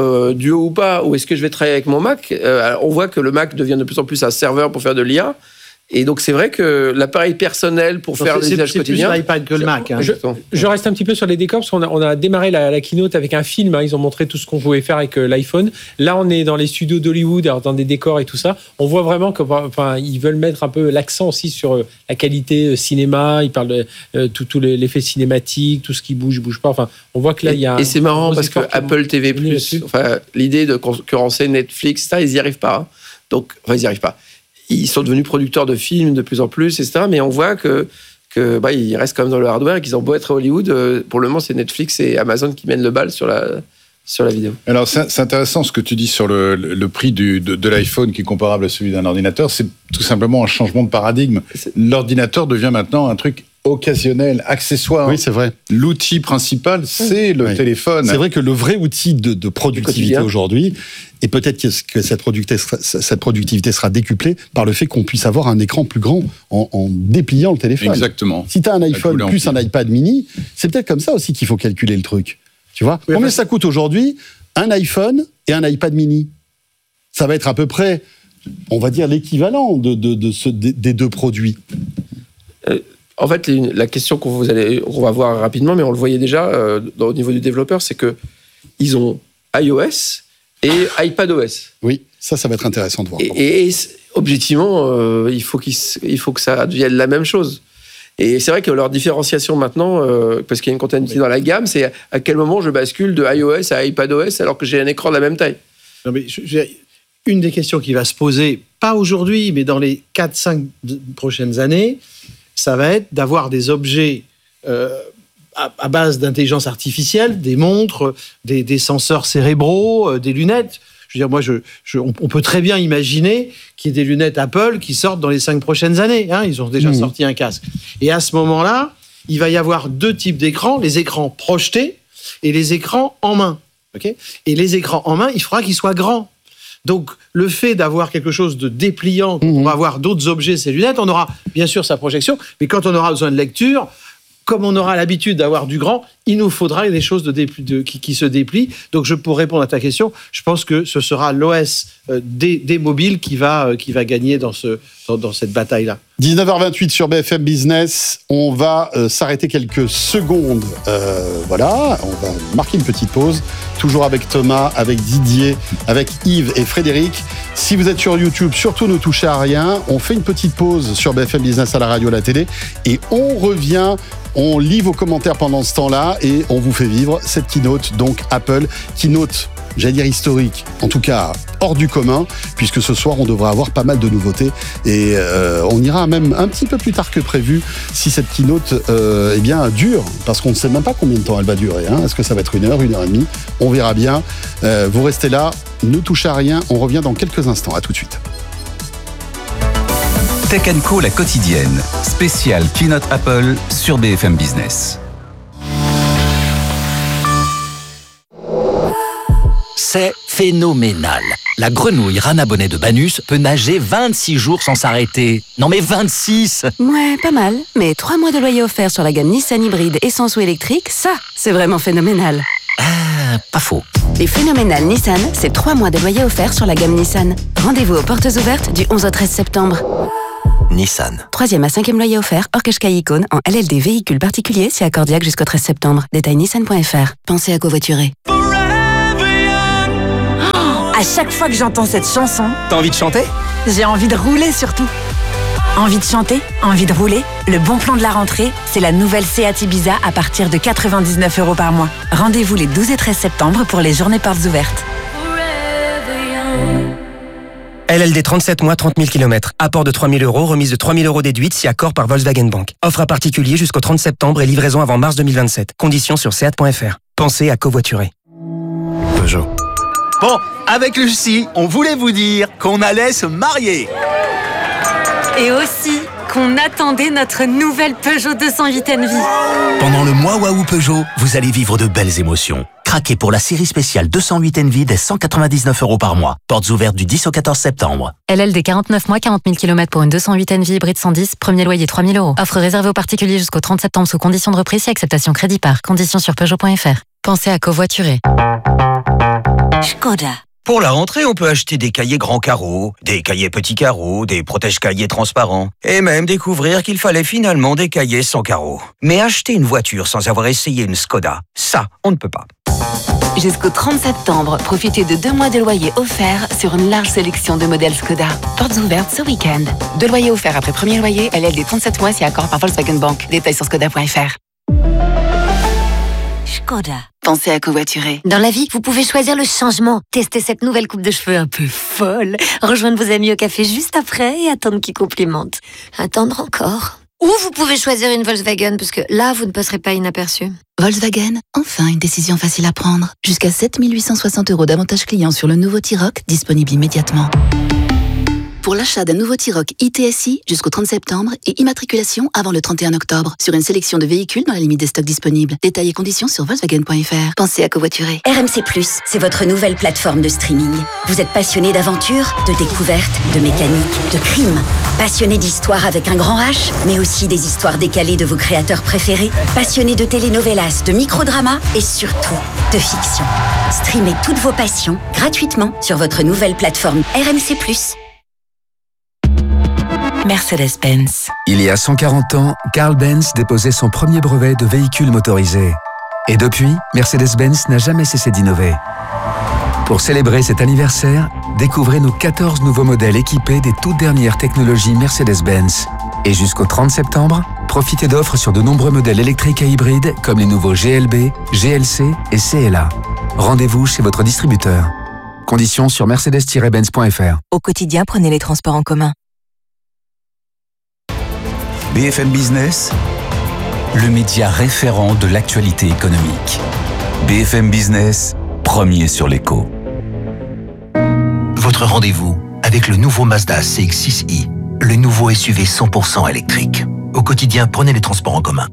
Speaker 12: duo ou pas, ou est-ce que je vais travailler avec mon Mac, on voit que le Mac devient de plus en plus un serveur pour faire de l'IA. Et donc, c'est vrai que l'appareil personnel pour faire des usages quotidiens...
Speaker 14: C'est plus l'iPad que le Mac. Hein.
Speaker 15: Je reste un petit peu sur les décors, parce qu'on a démarré la keynote avec un film. Hein, ils ont montré tout ce qu'on pouvait faire avec l'iPhone. Là, on est dans les studios d'Hollywood, alors dans des décors et tout ça. On voit vraiment qu'ils veulent mettre un peu l'accent aussi sur la qualité cinéma. Ils parlent de tout l'effet cinématique, tout ce qui bouge pas. Enfin, on voit que là, il y a...
Speaker 12: Et c'est marrant, parce que Apple TV+, l'idée de concurrencer Netflix, ça, ils n'y arrivent pas. Hein. Donc, ils n'y arrivent pas. Ils sont devenus producteurs de films de plus en plus, etc. Mais on voit qu'ils restent quand même dans le hardware et qu'ils ont beau être à Hollywood. Pour le moment, c'est Netflix et Amazon qui mènent le bal sur la vidéo.
Speaker 13: Alors, c'est intéressant ce que tu dis sur le prix de l'iPhone qui est comparable à celui d'un ordinateur. C'est tout simplement un changement de paradigme. L'ordinateur devient maintenant un truc occasionnel, accessoire.
Speaker 1: Oui, c'est vrai.
Speaker 13: L'outil principal, c'est le téléphone.
Speaker 1: C'est vrai que le vrai outil de productivité aujourd'hui, et peut-être que cette productivité sera décuplée par le fait qu'on puisse avoir un écran plus grand en dépliant le téléphone.
Speaker 13: Exactement.
Speaker 1: Si tu as un iPhone plus un iPad mini, c'est peut-être comme ça aussi qu'il faut calculer le truc. Tu vois ? Oui, combien ça coûte aujourd'hui un iPhone et un iPad mini ? Ça va être à peu près, on va dire, l'équivalent des deux produits.
Speaker 12: En fait, la question qu'on va voir rapidement, mais on le voyait déjà au niveau du développeur, c'est qu'ils ont iOS et iPadOS.
Speaker 1: Oui, ça va être intéressant de voir.
Speaker 12: Et objectivement, il faut que ça devienne la même chose. Et c'est vrai que leur différenciation maintenant, parce qu'il y a une continuité dans la gamme, c'est à quel moment je bascule de iOS à iPadOS alors que j'ai un écran de la même taille.
Speaker 14: Non, mais une des questions qui va se poser, pas aujourd'hui, mais dans les 4-5 prochaines années, ça va être d'avoir des objets à base d'intelligence artificielle, des montres, des senseurs cérébraux, des lunettes. Je veux dire, moi, on peut très bien imaginer qu'il y ait des lunettes Apple qui sortent dans les 5 prochaines années. Hein, ils ont déjà sorti un casque. Et à ce moment-là, il va y avoir 2 types d'écrans, les écrans projetés et les écrans en main. Okay ? Et les écrans en main, il faudra qu'ils soient grands. Donc, le fait d'avoir quelque chose de dépliant, on va avoir d'autres objets, ces lunettes, on aura bien sûr sa projection, mais quand on aura besoin de lecture, comme on aura l'habitude d'avoir du grand, il nous faudra des choses qui se déplient. Donc, pour répondre à ta question, je pense que ce sera l'OS des mobiles qui va gagner dans cette bataille-là.
Speaker 1: 19h28 sur BFM Business. On va s'arrêter quelques secondes. Voilà, on va marquer une petite pause. Toujours avec Thomas, avec Didier, avec Yves et Frédéric. Si vous êtes sur YouTube, surtout ne touchez à rien. On fait une petite pause sur BFM Business à la radio, à la télé. Et on revient. On lit vos commentaires pendant ce temps-là et on vous fait vivre cette keynote, donc Apple, keynote j'allais dire historique, en tout cas hors du commun, puisque ce soir on devrait avoir pas mal de nouveautés et on ira même un petit peu plus tard que prévu si cette keynote dure, parce qu'on ne sait même pas combien de temps elle va durer. Est-ce que ça va être 1 heure, 1 heure et demie? On verra bien. Vous restez là, ne touchez à rien, on revient dans quelques instants. À tout de suite.
Speaker 10: Tech & Co, la quotidienne, spéciale Keynote Apple sur BFM Business.
Speaker 2: C'est phénoménal. La grenouille Rana Bonnet de Banus peut nager 26 jours sans s'arrêter. Non mais 26!
Speaker 17: Ouais, pas mal. Mais 3 mois de loyer offert sur la gamme Nissan hybride essence ou électrique, ça, c'est vraiment phénoménal.
Speaker 2: Pas faux.
Speaker 17: Les phénoménales Nissan, c'est 3 mois de loyer offert sur la gamme Nissan. Rendez-vous aux portes ouvertes du 11 au 13 septembre.
Speaker 2: Nissan.
Speaker 17: 3e à 5e loyer offert, hors Qashqai Icône, en LLD véhicule particulier, c'est accordiaque jusqu'au 13 septembre. Détail nissan.fr. Pensez à covoiturer.
Speaker 18: À chaque fois que j'entends cette chanson,
Speaker 2: T'as envie de chanter?
Speaker 18: j'ai envie de rouler surtout. Envie de chanter, envie de rouler. Le bon plan de la rentrée, c'est la nouvelle Seat Ibiza à partir de 99 € par mois. Rendez-vous les 12 et 13 septembre pour les journées portes ouvertes.
Speaker 19: LLD 37 mois, 30 000 km. Apport de 3 000 €, remise de 3 000 € déduite si accord par Volkswagen Bank. Offre à particulier jusqu'au 30 septembre et livraison avant mars 2027. Conditions sur seat.fr. Pensez à covoiturer.
Speaker 2: Peugeot.
Speaker 20: Bon, avec Lucie, on voulait vous dire qu'on allait se marier.
Speaker 18: Et aussi qu'on attendait notre nouvelle Peugeot 208 Envy.
Speaker 11: Pendant le mois Waouh Peugeot, vous allez vivre de belles émotions. Craquez pour la série spéciale 208 Envy dès 199 € par mois. Portes ouvertes du 10 au 14 septembre.
Speaker 21: LLD 49 mois, 40 000 km pour une 208 Envy hybride 110, premier loyer 3 000 €. Offre réservée aux particuliers jusqu'au 30 septembre sous conditions de reprise et acceptation crédit par. Conditions sur Peugeot.fr. Pensez à covoiturer.
Speaker 18: Škoda.
Speaker 11: Pour la rentrée, on peut acheter des cahiers grands carreaux, des cahiers petits carreaux, des protège-cahiers transparents, et même découvrir qu'il fallait finalement des cahiers sans carreaux. Mais acheter une voiture sans avoir essayé une Škoda, ça, on ne peut pas.
Speaker 17: Jusqu'au 30 septembre, profitez de 2 mois de loyer offert sur une large sélection de modèles Škoda. Portes ouvertes ce week-end. 2 loyers offerts après premier loyer, LLD 37 mois si accord par Volkswagen Bank. Détails sur Škoda.fr.
Speaker 18: Škoda.
Speaker 17: Pensez à covoiturer.
Speaker 22: Dans la vie, vous pouvez choisir le changement. Testez cette nouvelle coupe de cheveux un peu folle. Rejoindre vos amis au café juste après et attendre qu'ils complimentent. Attendre encore. Ou vous pouvez choisir une Volkswagen, parce que là, vous ne passerez pas inaperçu.
Speaker 17: Volkswagen, enfin une décision facile à prendre. Jusqu'à 7 860 € d'avantages clients sur le nouveau T-Roc, disponible immédiatement. Pour l'achat d'un nouveau T-Roc ITSI jusqu'au 30 septembre et immatriculation avant le 31 octobre sur une sélection de véhicules dans la limite des stocks disponibles. Détails et conditions sur Volkswagen.fr. Pensez à covoiturer.
Speaker 22: RMC+, c'est votre nouvelle plateforme de streaming. Vous êtes passionné d'aventure, de découverte, de mécanique, de crime. Passionné d'histoire avec un grand H, mais aussi des histoires décalées de vos créateurs préférés. Passionné de telenovelas, de microdramas et surtout de fiction. Streamez toutes vos passions gratuitement sur votre nouvelle plateforme RMC+.
Speaker 23: Mercedes-Benz. Il y a 140 ans, Carl Benz déposait son premier brevet de véhicule motorisé. Et depuis, Mercedes-Benz n'a jamais cessé d'innover. Pour célébrer cet anniversaire, découvrez nos 14 nouveaux modèles équipés des toutes dernières technologies Mercedes-Benz. Et jusqu'au 30 septembre, profitez d'offres sur de nombreux modèles électriques et hybrides comme les nouveaux GLB, GLC et CLA. Rendez-vous chez votre distributeur. Conditions sur mercedes-benz.fr.
Speaker 18: Au quotidien, prenez les transports en commun.
Speaker 10: BFM Business, le média référent de l'actualité économique. BFM Business, premier sur l'écho.
Speaker 11: Votre rendez-vous avec le nouveau Mazda CX-6i, le nouveau SUV 100% électrique. Au quotidien, prenez les transports en commun.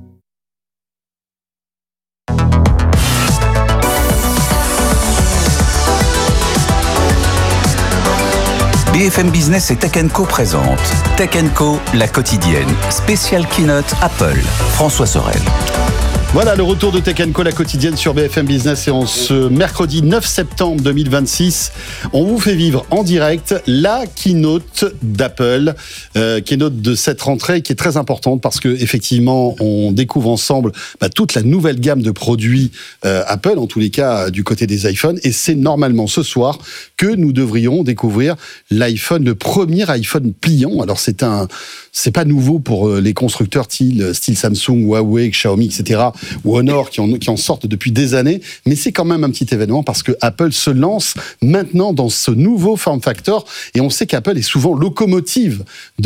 Speaker 10: BFM Business et Tech & Co présente Tech & Co, la quotidienne, spéciale keynote Apple. François Sorel.
Speaker 1: Voilà le retour de Tech & Co, la quotidienne sur BFM Business, et en ce mercredi 9 septembre 2026, on vous fait vivre en direct la keynote d'Apple, keynote de cette rentrée qui est très importante parce que effectivement on découvre ensemble toute la nouvelle gamme de produits Apple, en tous les cas du côté des iPhones, et c'est normalement ce soir que nous devrions découvrir l'iPhone, le premier iPhone pliant. Alors c'est pas nouveau pour les constructeurs style Samsung, Huawei, Xiaomi, etc. ou Honor qui en sortent depuis des années, mais c'est quand même un petit événement parce que Apple se lance maintenant dans ce nouveau form factor et on sait qu'Apple est souvent locomotive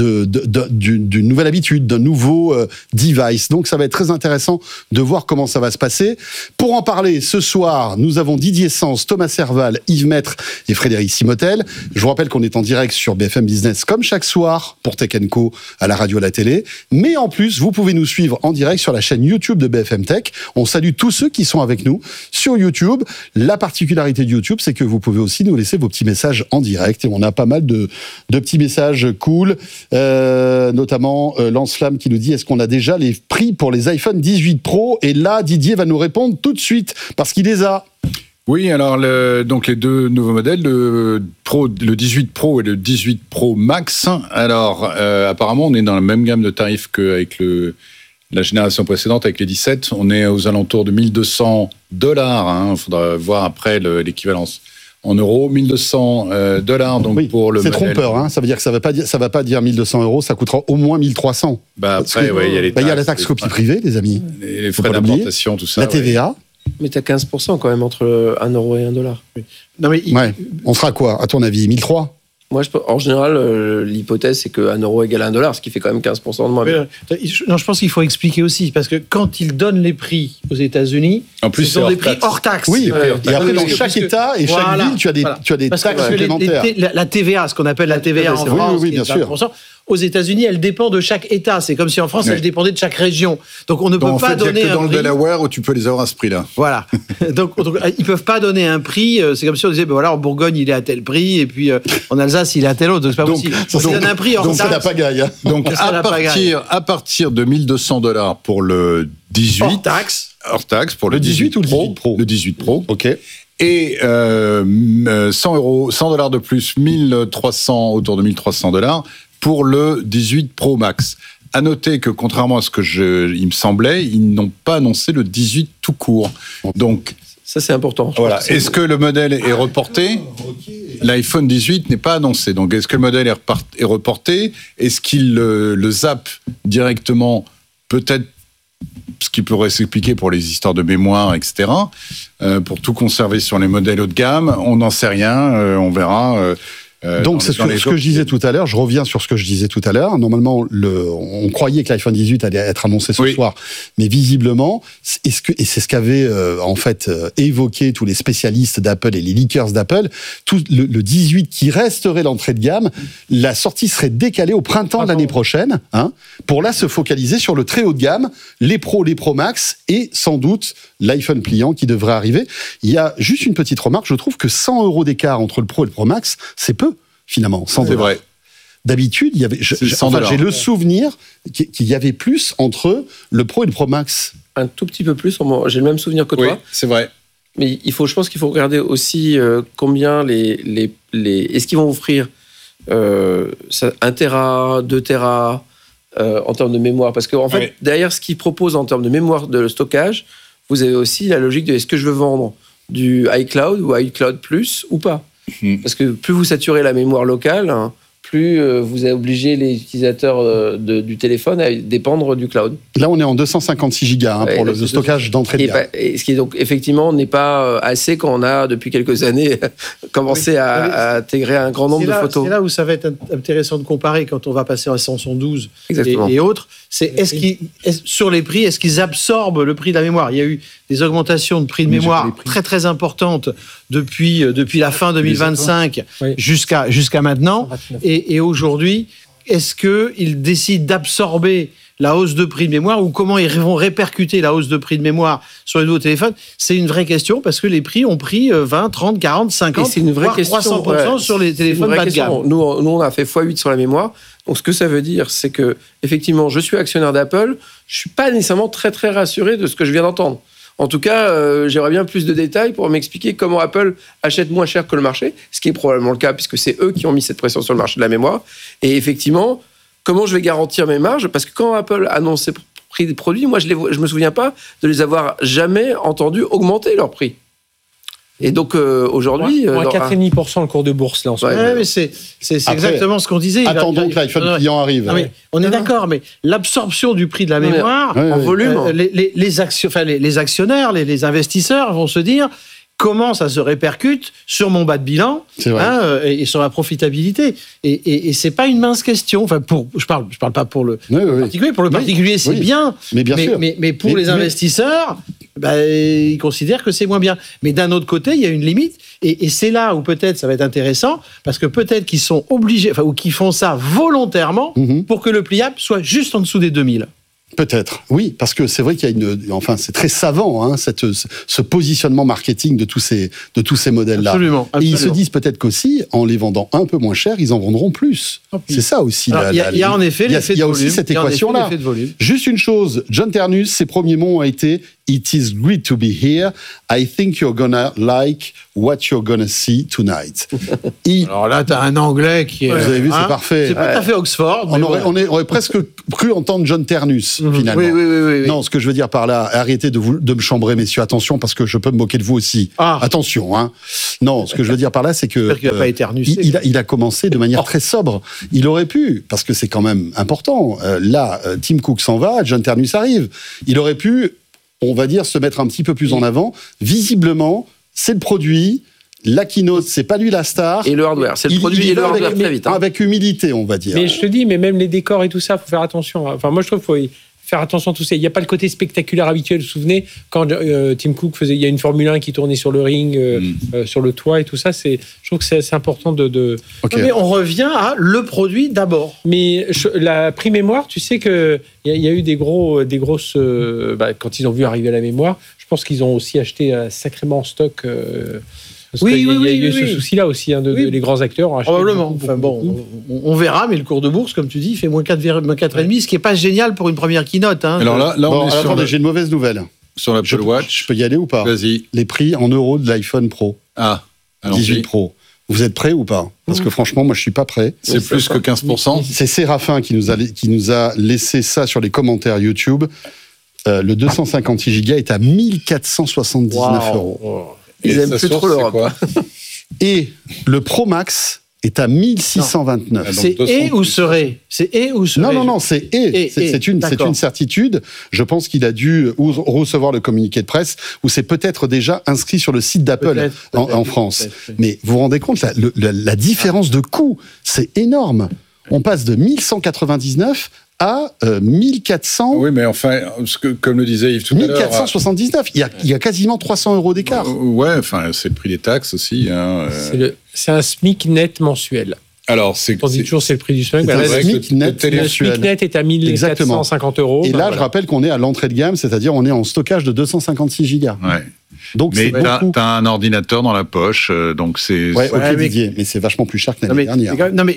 Speaker 1: d'une nouvelle habitude, d'un nouveau device. Donc ça va être très intéressant de voir comment ça va se passer. Pour en parler, ce soir, nous avons Didier Sens, Thomas Serval, Yves Maître et Frédéric Simotel. Je vous rappelle qu'on est en direct sur BFM Business comme chaque soir pour Tech & Co à la radio, à la télé. Mais en plus, vous pouvez nous suivre en direct sur la chaîne YouTube de BFM Tech. On salue tous ceux qui sont avec nous sur YouTube. La particularité de YouTube, c'est que vous pouvez aussi nous laisser vos petits messages en direct. Et on a pas mal de petits messages cool, notamment Lance Flamme qui nous dit: est-ce qu'on a déjà les prix pour les iPhone 18 Pro? Et là, Didier va nous répondre tout de suite parce qu'il les a.
Speaker 13: Oui, alors donc les deux nouveaux modèles, le 18 Pro et le 18 Pro Max. Alors apparemment, on est dans la même gamme de tarifs qu'avec la génération précédente, avec les 17. On est aux alentours de $1 200. Il faudra voir après l'équivalence en euros. $1 200 donc oui, pour le
Speaker 1: c'est
Speaker 13: modèle.
Speaker 1: trompeur, hein. Ça veut dire que ça va pas dire 1 200 €, ça coûtera au moins 1 300.
Speaker 13: Après, il y a les taxes,
Speaker 1: il y a la taxe copie privée, les amis.
Speaker 13: Les frais d'importation, tout ça.
Speaker 1: La TVA.
Speaker 12: Mais tu as 15% quand même entre 1 euro et $1. Oui.
Speaker 1: Non, mais on sera quoi, à ton avis, 1 300?
Speaker 12: Moi, en général, l'hypothèse, c'est que 1 euro égale $1, ce qui fait quand même 15% de moins.
Speaker 14: Non, je pense qu'il faut expliquer aussi, parce que quand ils donnent les prix aux États-Unis,
Speaker 13: en plus,
Speaker 14: ce sont des prix hors taxe.
Speaker 1: Oui, et après, dans chaque État et chaque ville, tu as des taxes supplémentaires.
Speaker 14: La TVA, ce qu'on appelle la TVA en France,
Speaker 1: oui, bien sûr.
Speaker 14: Aux États-Nis, elle dépend de chaque État. C'est comme si en France, elle dépendait de chaque région. Donc, on ne peut pas donner un prix.
Speaker 16: Il n'y a que dans le Delaware où tu peux les avoir à ce prix-là.
Speaker 14: Voilà. donc, ils ne peuvent pas donner un prix. C'est comme si on disait, en Bourgogne, il est à tel prix, et puis en Alsace, il est à tel autre. Donc, c'est pas possible.
Speaker 1: Donc,
Speaker 14: il donne un prix hors taxe.
Speaker 1: Donc, c'est la pagaille.
Speaker 13: Donc, à partir de $1 200 pour le 18. Hors taxe pour le 18
Speaker 1: ou le 18 Pro.
Speaker 13: Le 18 Pro.
Speaker 1: OK.
Speaker 13: Et $100 de plus, 1300, autour de $1 300 pour le 18 Pro Max. À noter que, contrairement à ce que il me semblait, ils n'ont pas annoncé le 18 tout court. Donc,
Speaker 12: ça, c'est important.
Speaker 13: Voilà. Est-ce que le modèle est reporté? L'iPhone 18 n'est pas annoncé. Donc, est-ce que le modèle est reporté? Est-ce qu'il le zappe directement? Peut-être, ce qui pourrait s'expliquer pour les histoires de mémoire, etc. Pour tout conserver sur les modèles haut de gamme, on n'en sait rien. On verra.
Speaker 1: Donc, c'est ce que je disais tout à l'heure. Je reviens sur ce que je disais tout à l'heure. Normalement, on croyait que l'iPhone 18 allait être annoncé ce soir, mais visiblement, et c'est ce qu'avaient en fait évoqué tous les spécialistes d'Apple et les leakers d'Apple, le 18 qui resterait l'entrée de gamme, la sortie serait décalée au printemps de l'année prochaine, pour là se focaliser sur le très haut de gamme, les Pro, les Pro Max et sans doute l'iPhone pliant qui devrait arriver. Il y a juste une petite remarque. Je trouve que 100 € d'écart entre le Pro et le Pro Max, c'est peu. Finalement, $100.
Speaker 13: C'est vrai.
Speaker 1: D'habitude, il y avait. J'ai le souvenir qu'il y avait plus entre le Pro et le Pro Max.
Speaker 12: Un tout petit peu plus. J'ai le même souvenir que toi.
Speaker 13: Oui, c'est vrai.
Speaker 12: Mais je pense qu'il faut regarder aussi combien est-ce qu'ils vont offrir 1 Tera, 2 Tera en termes de mémoire. Parce qu'en fait, derrière ce qu'ils proposent en termes de mémoire de stockage, vous avez aussi la logique de est-ce que je veux vendre du iCloud ou iCloud Plus ou pas. Parce que plus vous saturez la mémoire locale, plus vous obligez les utilisateurs du téléphone à dépendre du cloud.
Speaker 1: Là, on est en 256 gigas pour le stockage d'entrée de gamme.
Speaker 12: Ce qui, donc, effectivement, n'est pas assez quand on a, depuis quelques années, commencé à intégrer un grand nombre de photos.
Speaker 14: C'est là où ça va être intéressant de comparer quand on va passer à 112 et autres. C'est sur les prix, est-ce qu'ils absorbent le prix de la mémoire? Il y a eu des augmentations de prix de mémoire très très importantes depuis la fin 2025 jusqu'à maintenant. Et aujourd'hui, est-ce qu'ils décident d'absorber la hausse de prix de mémoire ou comment ils vont répercuter la hausse de prix de mémoire sur les nouveaux téléphones? C'est une vraie question parce que les prix ont pris 20, 30, 40, 50,
Speaker 12: c'est une vraie
Speaker 14: voire
Speaker 12: question,
Speaker 14: 300% sur les téléphones bas de gamme.
Speaker 12: Nous, on a fait x8 sur la mémoire. Donc, ce que ça veut dire, c'est que, effectivement, je suis actionnaire d'Apple. Je ne suis pas nécessairement très, très rassuré de ce que je viens d'entendre. En tout cas, j'aimerais bien plus de détails pour m'expliquer comment Apple achète moins cher que le marché, ce qui est probablement le cas, puisque c'est eux qui ont mis cette pression sur le marché de la mémoire. Et effectivement, comment je vais garantir mes marges? Parce que quand Apple annonce ses prix des produits, moi, je me souviens pas de les avoir jamais entendus augmenter leur prix. Et donc aujourd'hui,
Speaker 15: moins 4,5% le cours de bourse là en ce moment.
Speaker 14: Ouais, mais c'est exactement ce qu'on disait.
Speaker 1: Attendons que l'iPhone client arrive.
Speaker 14: Non, mais on est d'accord, mais l'absorption du prix de la mémoire
Speaker 12: en volume,
Speaker 14: les actionnaires, les investisseurs vont se dire comment ça se répercute sur mon bas de bilan et sur la profitabilité. Et c'est pas une mince question. Enfin, je parle pas pour le particulier. Pour le particulier, c'est bien.
Speaker 1: Mais bien sûr.
Speaker 14: Mais pour les investisseurs, ils considèrent que c'est moins bien. Mais d'un autre côté, il y a une limite. Et c'est là où peut-être ça va être intéressant, parce que peut-être qu'ils sont obligés, ou qu'ils font ça volontairement pour que le pliable soit juste en dessous des 2000.
Speaker 1: Peut-être, oui, parce que c'est vrai qu'il y a c'est très savant, ce positionnement marketing de tous ces modèles-là.
Speaker 14: Absolument.
Speaker 1: Et ils se disent peut-être qu'aussi, en les vendant un peu moins cher, ils en vendront plus. C'est ça aussi.
Speaker 14: Il y a en effet l'effet de volume.
Speaker 1: Il y a aussi cette équation-là. Juste une chose, John Ternus, ses premiers mots ont été « It is great to be here. I think you're gonna like what you're gonna see tonight. »
Speaker 14: Alors là, tu as un anglais qui est...
Speaker 1: Vous avez vu, c'est parfait.
Speaker 14: C'est pas tout à fait Oxford.
Speaker 1: On aurait presque cru entendre John Ternus, finalement.
Speaker 14: Oui.
Speaker 1: Non, ce que je veux dire par là, arrêtez de me chambrer, messieurs, attention, parce que je peux me moquer de vous aussi. Attention, hein. Non, ce que je veux dire par là, c'est que...
Speaker 14: J'espère qu'il n'a pas éternusé.
Speaker 1: Il a commencé de manière très sobre. Il aurait pu, parce que c'est quand même important. Tim Cook s'en va, John Ternus arrive. Il aurait pu, on va dire, se mettre un petit peu plus en avant. Visiblement, c'est le produit. La keynote, c'est pas lui la star.
Speaker 12: Et le hardware, c'est le produit et le hardware très vite.
Speaker 1: Avec humilité, on va dire.
Speaker 15: Mais je te dis, mais même les décors et tout ça, faut faire attention. Enfin, moi, je trouve qu'il faut faire attention à tout ça. Il n'y a pas le côté spectaculaire habituel. Vous vous souvenez, quand Tim Cook il y a une Formule 1 qui tournait sur le ring, sur le toit et tout ça, je trouve que c'est important de...
Speaker 14: Okay. Non, mais on revient à le produit d'abord.
Speaker 15: Mais la prix mémoire, tu sais qu'il y a eu des grosses... quand ils ont vu arriver la mémoire, je pense qu'ils ont aussi acheté sacrément en stock... Il y a eu ce souci-là aussi, les grands acteurs ont acheté.
Speaker 14: Probablement. On verra, mais le cours de bourse, comme tu dis, il fait moins 4,5, ce qui n'est pas génial pour une première keynote.
Speaker 1: Alors là j'ai une mauvaise nouvelle.
Speaker 16: Sur l'Apple Watch.
Speaker 1: Je peux y aller ou pas ?
Speaker 16: Vas-y.
Speaker 1: Les prix en euros de l'iPhone Pro. 18 Pro. Vous êtes prêts ou pas ? Parce que franchement, moi, je suis pas prêt.
Speaker 16: C'est plus que 15%.
Speaker 1: C'est Séraphin qui nous a laissé ça sur les commentaires YouTube. Le 256 Go est à 1479 €.
Speaker 12: Ils aiment plus trop l'Europe.
Speaker 1: Et le Pro Max est à 1629.
Speaker 14: C'est et ou serait. C'est et ou serait.
Speaker 1: Non, c'est et. C'est une certitude. Je pense qu'il a dû recevoir le communiqué de presse où c'est peut-être déjà inscrit sur le site d'Apple en France. Mais vous vous rendez compte, la différence de coût, c'est énorme. On passe de 1199 à 1400.
Speaker 16: Oui, mais enfin, comme le disait Yves tout à l'heure.
Speaker 1: 1479. Il y a quasiment 300 € d'écart.
Speaker 16: Ouais, enfin, c'est le prix des taxes aussi.
Speaker 15: C'est un SMIC net mensuel.
Speaker 16: Alors,
Speaker 15: on dit toujours c'est le prix du SMIC.
Speaker 1: Le SMIC
Speaker 15: net est à 1450 €.
Speaker 1: Et là, je rappelle qu'on est à l'entrée de gamme, c'est-à-dire on est en stockage de 256 Go.
Speaker 16: Ouais.
Speaker 1: Donc,
Speaker 16: mais t'as un ordinateur dans la poche, donc c'est...
Speaker 1: Didier, mais c'est vachement plus cher que l'année dernière.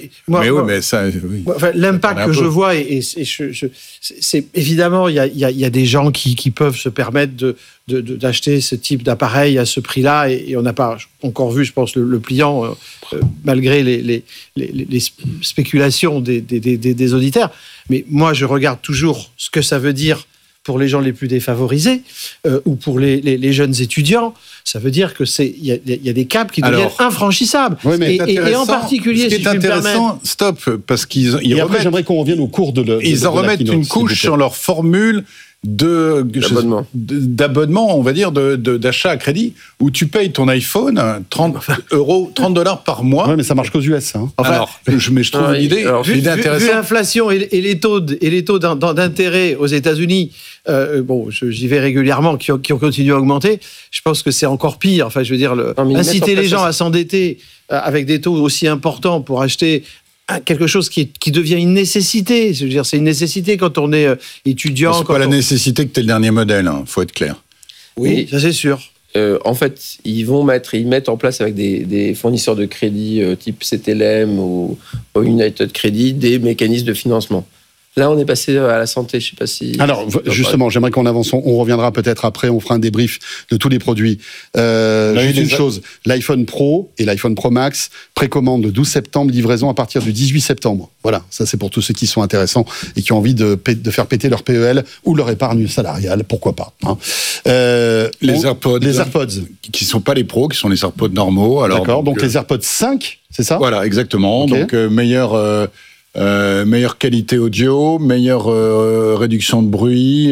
Speaker 14: L'impact que je vois, c'est évidemment, il y a des gens qui peuvent se permettre d'acheter ce type d'appareil à ce prix-là, et on n'a pas encore vu, je pense, le pliant, malgré les spéculations des auditeurs. Mais moi, je regarde toujours ce que ça veut dire pour les gens les plus défavorisés ou pour les jeunes étudiants. Ça veut dire que il y a des caps qui deviennent infranchissables.
Speaker 1: Oui, mais
Speaker 14: et en particulier,
Speaker 16: ce qui est intéressant, parce qu'ils
Speaker 1: après, j'aimerais qu'on revienne au cours
Speaker 16: ils en remettent une couche sur leur formule d'abonnement, on va dire, d'achat à crédit, où tu payes ton iPhone $30 par mois.
Speaker 1: Oui, mais ça marche qu'aux US. Hein.
Speaker 16: Alors, je trouve l'idée intéressante.
Speaker 14: Vu l'inflation et les taux d'intérêt aux États-Unis, j'y vais régulièrement, qui ont continué à augmenter, je pense que c'est encore pire. Enfin, je veux dire, inciter les gens à s'endetter avec des taux aussi importants pour acheter quelque chose qui devient une nécessité. Je veux dire, c'est une nécessité quand on est étudiant.
Speaker 16: C'est pas la nécessité que tu es le dernier modèle, faut être clair.
Speaker 14: Oui, ça c'est sûr.
Speaker 12: En fait, ils mettent en place avec des fournisseurs de crédit type CTLM ou United Credit des mécanismes de financement. Là, on est passé à la santé, je ne sais pas si...
Speaker 1: Alors, justement, j'aimerais qu'on avance, on reviendra peut-être après, on fera un débrief de tous les produits. Juste une chose, l'iPhone Pro et l'iPhone Pro Max, précommande le 12 septembre, livraison à partir du 18 septembre. Voilà, ça c'est pour tous ceux qui sont intéressants et qui ont envie de faire péter leur PEL ou leur épargne salariale, pourquoi pas. Hein.
Speaker 16: Les AirPods, qui ne sont pas les pros, qui sont les AirPods normaux. Alors,
Speaker 1: d'accord, donc les AirPods 5, c'est ça ?
Speaker 16: Voilà, exactement. Okay. Donc meilleure qualité audio, meilleure réduction de bruit.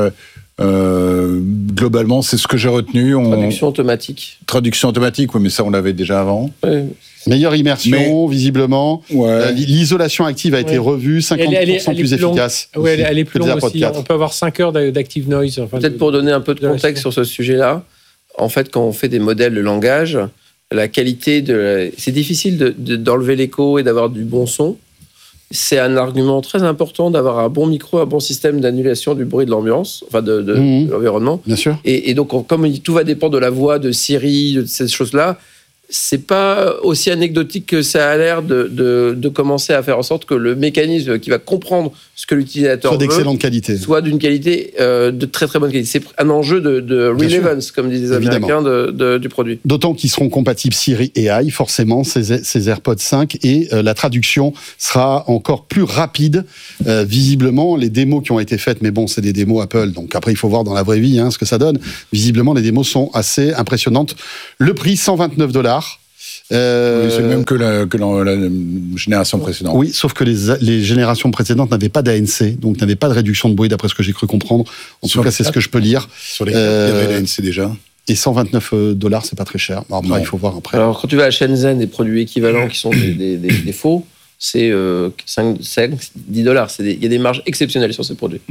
Speaker 16: Globalement, c'est ce que j'ai retenu. Traduction automatique, oui, mais ça, on l'avait déjà avant.
Speaker 12: Oui.
Speaker 1: Meilleure immersion, visiblement.
Speaker 16: Ouais.
Speaker 1: L'isolation active a été revue, 50% plus efficace.
Speaker 15: Oui, elle est plus longue aussi. On peut avoir 5 heures d'active noise.
Speaker 12: Peut-être pour donner un peu de contexte sur ce sujet-là, en fait, quand on fait des modèles de langage, la qualité c'est difficile d'enlever l'écho et d'avoir du bon son. C'est un argument très important d'avoir un bon micro, un bon système d'annulation du bruit de l'ambiance, enfin de l'environnement.
Speaker 1: Bien sûr.
Speaker 12: Et donc, comme tout va dépendre de la voix, de Siri, de ces choses-là, c'est pas aussi anecdotique que ça a l'air de commencer à faire en sorte que le mécanisme qui va comprendre ce que l'utilisateur
Speaker 1: soit d'excellente qualité,
Speaker 12: soit d'une qualité de très très bonne qualité. C'est un enjeu de relevance, comme disent les Américains, du produit.
Speaker 1: D'autant qu'ils seront compatibles Siri et AI, forcément, ces AirPods 5, et la traduction sera encore plus rapide. Visiblement, les démos qui ont été faites, mais bon, c'est des démos Apple, donc après il faut voir dans la vraie vie ce que ça donne. Visiblement, les démos sont assez impressionnantes. Le prix, $129.
Speaker 16: Oui, c'est le même que la génération précédente.
Speaker 1: Oui, sauf que les générations précédentes n'avaient pas d'ANC, donc n'avaient pas de réduction de bruit, d'après ce que j'ai cru comprendre. En tout cas, c'est ce que je peux lire.
Speaker 16: Sur les il y avait l'ANC déjà.
Speaker 1: Et $129, c'est pas très cher. Bon, après, il faut voir après.
Speaker 12: Alors, quand tu vas à Shenzhen, des produits équivalents qui sont des faux, c'est $10. Il y a des marges exceptionnelles sur ces produits.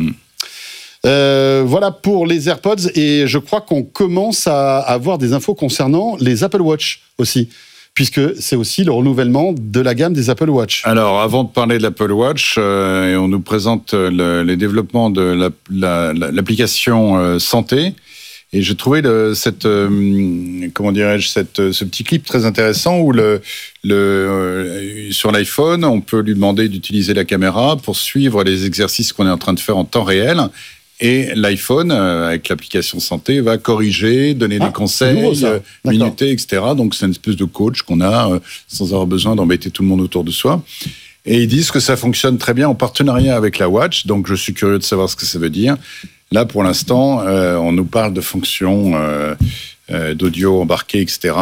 Speaker 1: Voilà pour les AirPods, et je crois qu'on commence à avoir des infos concernant les Apple Watch aussi, puisque c'est aussi le renouvellement de la gamme des Apple Watch.
Speaker 16: Alors, avant de parler de l'Apple Watch, on nous présente les développements de l'application santé. Et j'ai trouvé ce petit clip très intéressant où sur l'iPhone, on peut lui demander d'utiliser la caméra pour suivre les exercices qu'on est en train de faire en temps réel. Et l'iPhone, avec l'application santé, va corriger, donner des conseils, minuter, etc. Donc, c'est une espèce de coach qu'on a sans avoir besoin d'embêter tout le monde autour de soi. Et ils disent que ça fonctionne très bien en partenariat avec la Watch. Donc, je suis curieux de savoir ce que ça veut dire. Là, pour l'instant, on nous parle de fonctions d'audio embarqué, etc.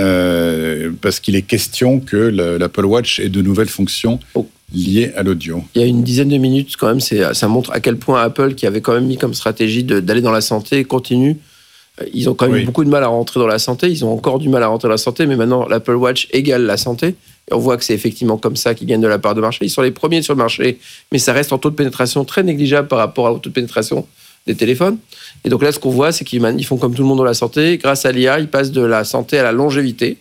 Speaker 16: Parce qu'il est question que l'Apple Watch ait de nouvelles fonctions liées à l'audio.
Speaker 12: Il y a une dizaine de minutes, quand même, ça montre à quel point Apple, qui avait quand même mis comme stratégie d'aller dans la santé, continue. Ils ont quand même eu beaucoup de mal à rentrer dans la santé. Ils ont encore du mal à rentrer dans la santé, mais maintenant, l'Apple Watch égale la santé. Et on voit que c'est effectivement comme ça qu'ils gagnent de la part de marché. Ils sont les premiers sur le marché, mais ça reste en taux de pénétration très négligeable par rapport au taux de pénétration des téléphones. Et donc là, ce qu'on voit, c'est qu'ils font comme tout le monde dans la santé. Grâce à l'IA, ils passent de la santé à la longévité.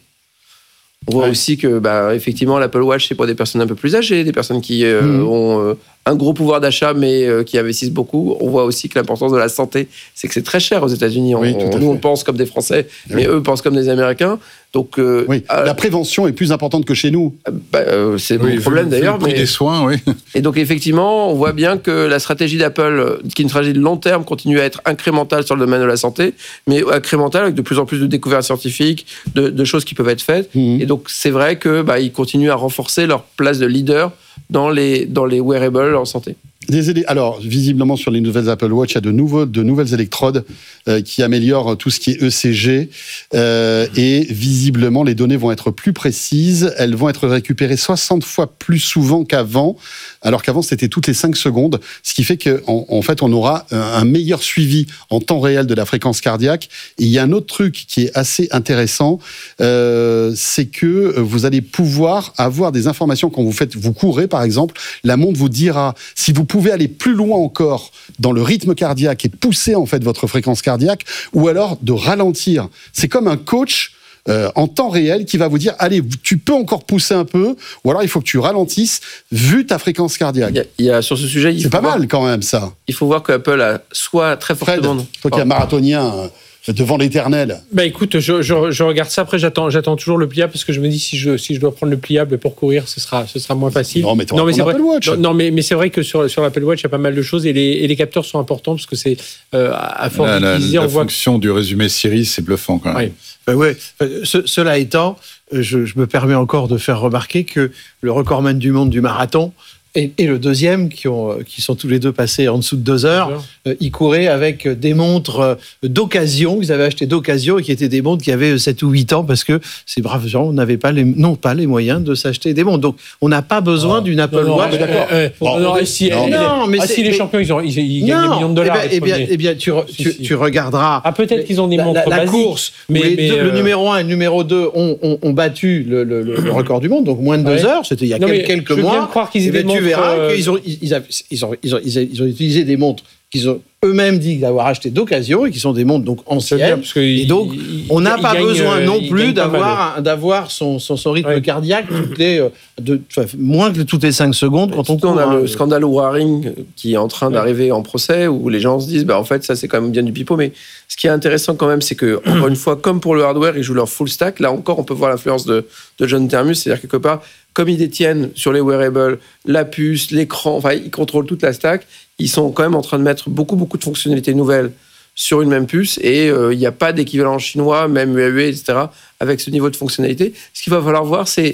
Speaker 12: On voit aussi que, effectivement, l'Apple Watch, c'est pour des personnes un peu plus âgées, des personnes qui ont un gros pouvoir d'achat, mais qui investissent beaucoup. On voit aussi que l'importance de la santé, c'est que c'est très cher aux États-Unis. Nous, on pense comme des Français, mais eux pensent comme des Américains. Donc,
Speaker 1: la prévention est plus importante que chez nous.
Speaker 12: C'est mon problème d'ailleurs.
Speaker 16: Le prix des soins, oui.
Speaker 12: Et donc, effectivement, on voit bien que la stratégie d'Apple, qui est une stratégie de long terme, continue à être incrémentale sur le domaine de la santé, mais incrémentale avec de plus en plus de découvertes scientifiques, de choses qui peuvent être faites. Et donc, c'est vrai qu'ils continuent à renforcer leur place de leader dans les wearables en santé.
Speaker 1: Alors, visiblement, sur les nouvelles Apple Watch, il y a de nouvelles électrodes qui améliorent tout ce qui est ECG. Et visiblement, les données vont être plus précises. Elles vont être récupérées 60 fois plus souvent qu'avant, alors qu'avant, c'était toutes les 5 secondes. Ce qui fait qu'en fait, on aura un meilleur suivi en temps réel de la fréquence cardiaque. Et il y a un autre truc qui est assez intéressant, c'est que vous allez pouvoir avoir des informations quand vous courez, par exemple. La montre vous dira si vous pouvez aller plus loin encore dans le rythme cardiaque et pousser en fait votre fréquence cardiaque, ou alors de ralentir. C'est comme un coach en temps réel qui va vous dire allez, tu peux encore pousser un peu, ou alors il faut que tu ralentisses vu ta fréquence cardiaque.
Speaker 12: Il y a sur ce sujet,
Speaker 1: c'est pas mal quand même ça.
Speaker 12: Il faut voir que Apple a soit très fortement.
Speaker 1: Fred, toi qui es un marathonien devant l'éternel.
Speaker 15: Écoute, je regarde ça. Après, j'attends toujours le pliable parce que je me dis si je dois prendre le pliable pour courir, ce sera moins facile.
Speaker 1: Non, mais c'est vrai.
Speaker 15: Non, mais c'est vrai que sur l'Apple Watch, il y a pas mal de choses et les capteurs sont importants parce que c'est à force d'utiliser, on voit.
Speaker 13: La fonction du résumé Siri, c'est bluffant quand même.
Speaker 14: Cela étant, je me permets encore de faire remarquer que le recordman du monde du marathon et le deuxième, qui sont tous les deux passés en dessous de 2 heures, ils couraient avec des montres d'occasion, qu'ils avaient achetées d'occasion et qui étaient des montres qui avaient 7 ou 8 ans parce que ces braves gens n'avaient pas les moyens de s'acheter des montres. Donc, on n'a pas besoin d'une Apple Watch.
Speaker 15: Si les champions, ils gagnent des millions de dollars.
Speaker 14: Eh bien, tu regarderas.
Speaker 15: Peut-être qu'ils ont des montres
Speaker 14: la
Speaker 15: basiques,
Speaker 14: course, mais le numéro 1 et le numéro 2 ont battu le record du monde, donc moins de 2 heures. C'était il y a quelques mois.
Speaker 15: Je veux bien croire qu'ils aient des montres.
Speaker 14: Tu verras qu'ils ont utilisé des montres qu'ils ont eux-mêmes dit d'avoir acheté d'occasion et qui sont des montres donc anciennes. Et donc, on n'a pas besoin non plus d'avoir son rythme cardiaque moins que toutes les 5 secondes quand on court.
Speaker 12: On a le scandale Waring qui est en train d'arriver en procès où les gens se disent en fait, ça c'est quand même bien du pipeau. Mais ce qui est intéressant quand même, c'est que, encore une fois, comme pour le hardware, ils jouent leur full stack. Là encore, on peut voir l'influence de John Termus, c'est-à-dire quelque part, comme ils détiennent sur les wearables la puce, l'écran, enfin, ils contrôlent toute la stack, ils sont quand même en train de mettre beaucoup de fonctionnalités nouvelles sur une même puce et il n'y a pas d'équivalent chinois, même Huawei, etc., avec ce niveau de fonctionnalité. Ce qu'il va falloir voir, c'est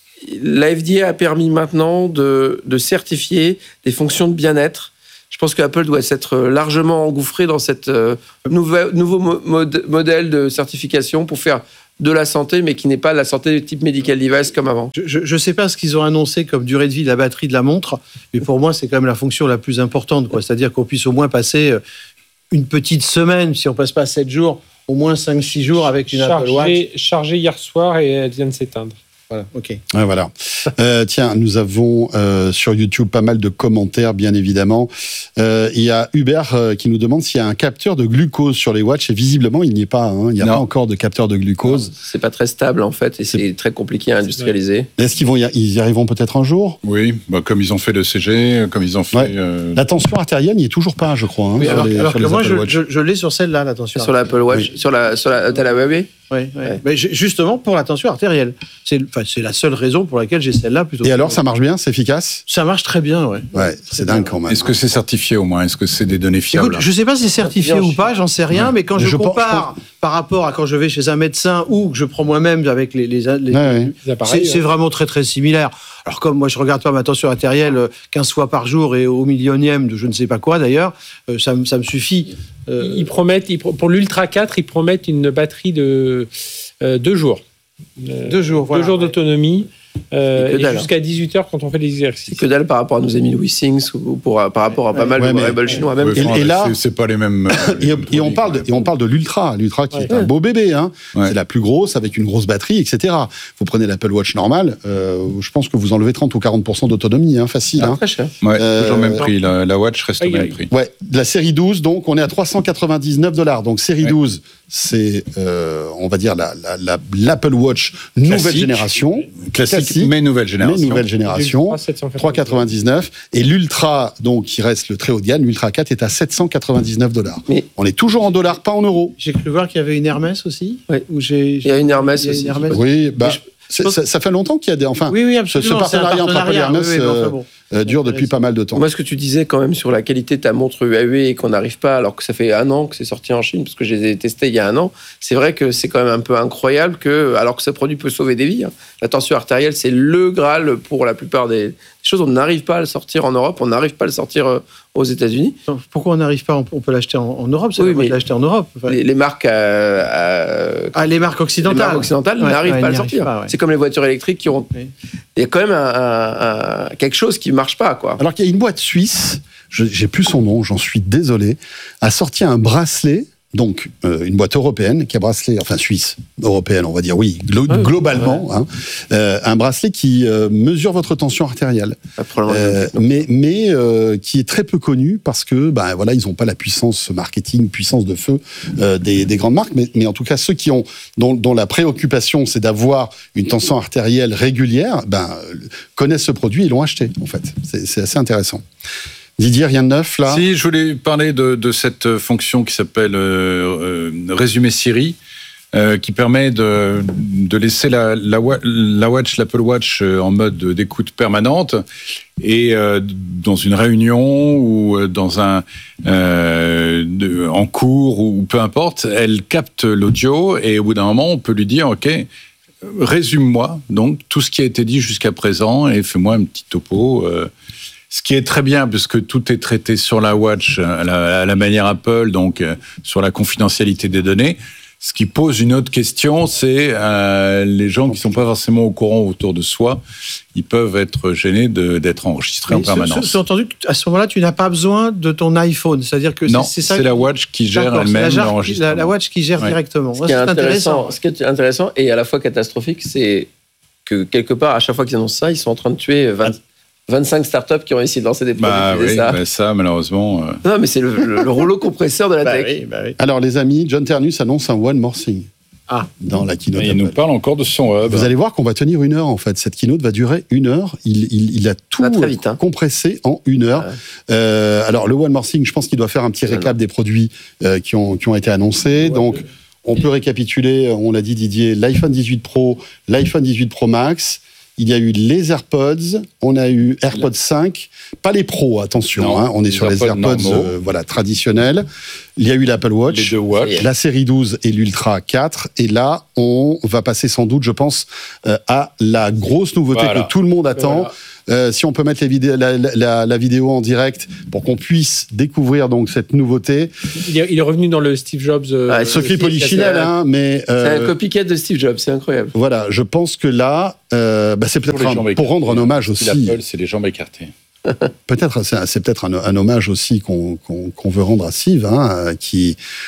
Speaker 12: la FDA a permis maintenant de certifier des fonctions de bien-être. Je pense qu'Apple doit s'être largement engouffré dans cette nouveau modèle de certification pour faire de la santé, mais qui n'est pas la santé de type medical device comme avant.
Speaker 14: Je ne sais pas ce qu'ils ont annoncé comme durée de vie de la batterie de la montre, mais pour moi, c'est quand même la fonction la plus importante, quoi. C'est-à-dire qu'on puisse au moins passer une petite semaine, si on ne passe pas 7 jours, au moins 5-6 jours avec une Apple Watch.
Speaker 15: Chargée hier soir et elle vient de s'éteindre.
Speaker 14: Voilà, ok.
Speaker 1: Ouais, voilà. Tiens, nous avons sur YouTube pas mal de commentaires, bien évidemment. Il y a Hubert qui nous demande s'il y a un capteur de glucose sur les watches. Et visiblement, il n'y est pas. Il n'y a pas encore de capteur de glucose.
Speaker 12: C'est pas très stable, en fait, et c'est très compliqué à industrialiser.
Speaker 1: Est-ce qu'ils y arriveront peut-être un jour ?
Speaker 13: Oui, comme ils ont fait le CG, comme ils ont fait...
Speaker 1: La tension artérielle n'y est toujours pas, je crois.
Speaker 14: Oui, alors que moi, je l'ai sur celle-là, la tension
Speaker 12: artérielle. Sur l'Apple Watch, sur la Huawei.
Speaker 14: Oui. Mais justement pour la tension artérielle. C'est la seule raison pour laquelle j'ai celle-là plutôt.
Speaker 1: Et alors, ça marche bien, c'est efficace ?
Speaker 14: Ça marche très bien, oui.
Speaker 1: Ouais, c'est dingue quand même.
Speaker 13: Est-ce que c'est certifié au moins ? Est-ce que c'est des données fiables ?
Speaker 14: Écoute, je ne sais pas si c'est certifié ou pas, j'en sais rien, mais quand je compare par rapport à quand je vais chez un médecin ou que je prends moi-même avec les appareils, c'est vraiment très très similaire. Alors comme moi je regarde pas ma tension artérielle 15 fois par jour et au millionième de je ne sais pas quoi d'ailleurs, ça me suffit.
Speaker 15: Ils promettent, pour l'Ultra 4, ils promettent une batterie de 2 jours.
Speaker 14: 2 jours, voilà.
Speaker 15: 2 jours d'autonomie. Et jusqu'à 18h quand on fait les exercices.
Speaker 12: C'est que dalle par rapport à nos amis Louis Sings ou par rapport à pas mal de wearables chinois. Même.
Speaker 1: Et là,
Speaker 13: c'est pas les mêmes.
Speaker 1: et on parle de l'Ultra qui est un beau bébé. Hein. Ouais. C'est la plus grosse avec une grosse batterie, etc. Vous prenez l'Apple Watch normale, je pense que vous enlevez 30 ou 40% d'autonomie, facile.
Speaker 12: Très cher.
Speaker 13: Ouais, toujours le même prix. La Watch reste au même prix.
Speaker 1: Ouais, la série 12, donc on est à $399. Donc série 12, c'est, on va dire l'Apple Watch nouvelle génération,
Speaker 13: classique, mais nouvelle génération,
Speaker 1: 399, et l'Ultra, donc qui reste le très haut de gamme, l'Ultra 4 est à $799. Mais on est toujours en dollars, pas en euros.
Speaker 14: J'ai cru voir qu'il y avait une Hermès aussi.
Speaker 12: Oui. Il y a une Hermès aussi.
Speaker 1: Oui, ça fait longtemps qu'il y a des. Enfin,
Speaker 14: oui, absolument.
Speaker 1: Ce partenariat entre Apple et Hermès dure depuis pas mal de temps.
Speaker 12: Moi, ce que tu disais quand même sur la qualité de ta montre Huawei et qu'on n'arrive pas, alors que ça fait 1 an que c'est sorti en Chine, parce que je les ai testés il y a 1 an, c'est vrai que c'est quand même un peu incroyable que, alors que ce produit peut sauver des vies, la tension artérielle, c'est le Graal pour la plupart des choses. On n'arrive pas à le sortir en Europe, on n'arrive pas à le sortir aux États-Unis.
Speaker 14: Pourquoi on n'arrive pas ? On peut l'acheter en Europe, c'est oui, mais l'acheter en Europe.
Speaker 12: Enfin, les marques
Speaker 14: les marques occidentales.
Speaker 12: Les marques occidentales n'arrivent pas à le sortir. Pas, C'est comme les voitures électriques qui ont... Oui. Il y a quand même quelque chose qui ne marche pas, quoi.
Speaker 1: Alors qu'il y a une boîte suisse, j'ai plus son nom, j'en suis désolé, a sorti un bracelet, donc une boîte européenne qui a bracelet, enfin suisse, européenne, on va dire, oui, globalement, un bracelet qui mesure votre tension artérielle, mais qui est très peu connu parce que, voilà, ils n'ont pas la puissance marketing, puissance de feu des grandes marques, mais en tout cas ceux dont la préoccupation c'est d'avoir une tension artérielle régulière, connaissent ce produit et l'ont acheté en fait. C'est assez intéressant. Didier, rien de neuf là?
Speaker 16: Si, je voulais parler de cette fonction qui s'appelle Résumé Siri, qui permet de laisser l'Apple Watch en mode d'écoute permanente et dans une réunion ou en cours ou peu importe, elle capte l'audio et au bout d'un moment, on peut lui dire « Ok, résume-moi donc tout ce qui a été dit jusqu'à présent et fais-moi un petit topo ». Ce qui est très bien, puisque tout est traité sur la Watch à la manière Apple, donc sur la confidentialité des données. Ce qui pose une autre question, c'est les gens qui ne sont pas forcément au courant autour de soi, ils peuvent être gênés d'être enregistrés en permanence.
Speaker 14: Sous-entendu qu'à ce moment-là, tu n'as pas besoin de ton iPhone, c'est-à-dire que c'est
Speaker 16: la Watch qui gère elle-même l'enregistrement.
Speaker 14: La Watch qui gère directement.
Speaker 12: Ce qui est intéressant et à la fois catastrophique, c'est que quelque part, à chaque fois qu'ils annoncent ça, ils sont en train de tuer 25 startups qui ont essayé de lancer des produits.
Speaker 16: Ça, malheureusement.
Speaker 12: Non, mais c'est le rouleau compresseur de la tech.
Speaker 1: Oui. Alors, les amis, John Ternus annonce un One More Thing. Dans la keynote.
Speaker 16: Il nous parle encore de son hub.
Speaker 1: Vous allez voir qu'on va tenir 1 heure, en fait. Cette keynote va durer 1 heure. Il a tout compressé en 1 heure. Alors, le One More Thing, je pense qu'il doit faire un petit récap des produits qui ont été annoncés. Donc, on peut récapituler, on l'a dit Didier, l'iPhone 18 Pro, l'iPhone 18 Pro Max. Il y a eu les AirPods, on a eu AirPods 5, pas les Pro, attention, on est sur les AirPods traditionnels. Il y a eu l'Apple Watch, la série 12 et l'Ultra 4. Et là, on va passer sans doute, je pense, à la grosse nouveauté que tout le monde attend. Si on peut mettre la vidéo en direct pour qu'on puisse découvrir donc cette nouveauté.
Speaker 15: Il est revenu dans le Steve Jobs.
Speaker 1: Secret Polichinelle, mais
Speaker 12: c'est un copycat de Steve Jobs, c'est incroyable.
Speaker 1: Voilà, je pense que là, c'est peut-être pour rendre un hommage aussi.
Speaker 16: L'Apple, c'est les jambes écartées.
Speaker 1: C'est peut-être un hommage aussi qu'on veut rendre à Steve, qui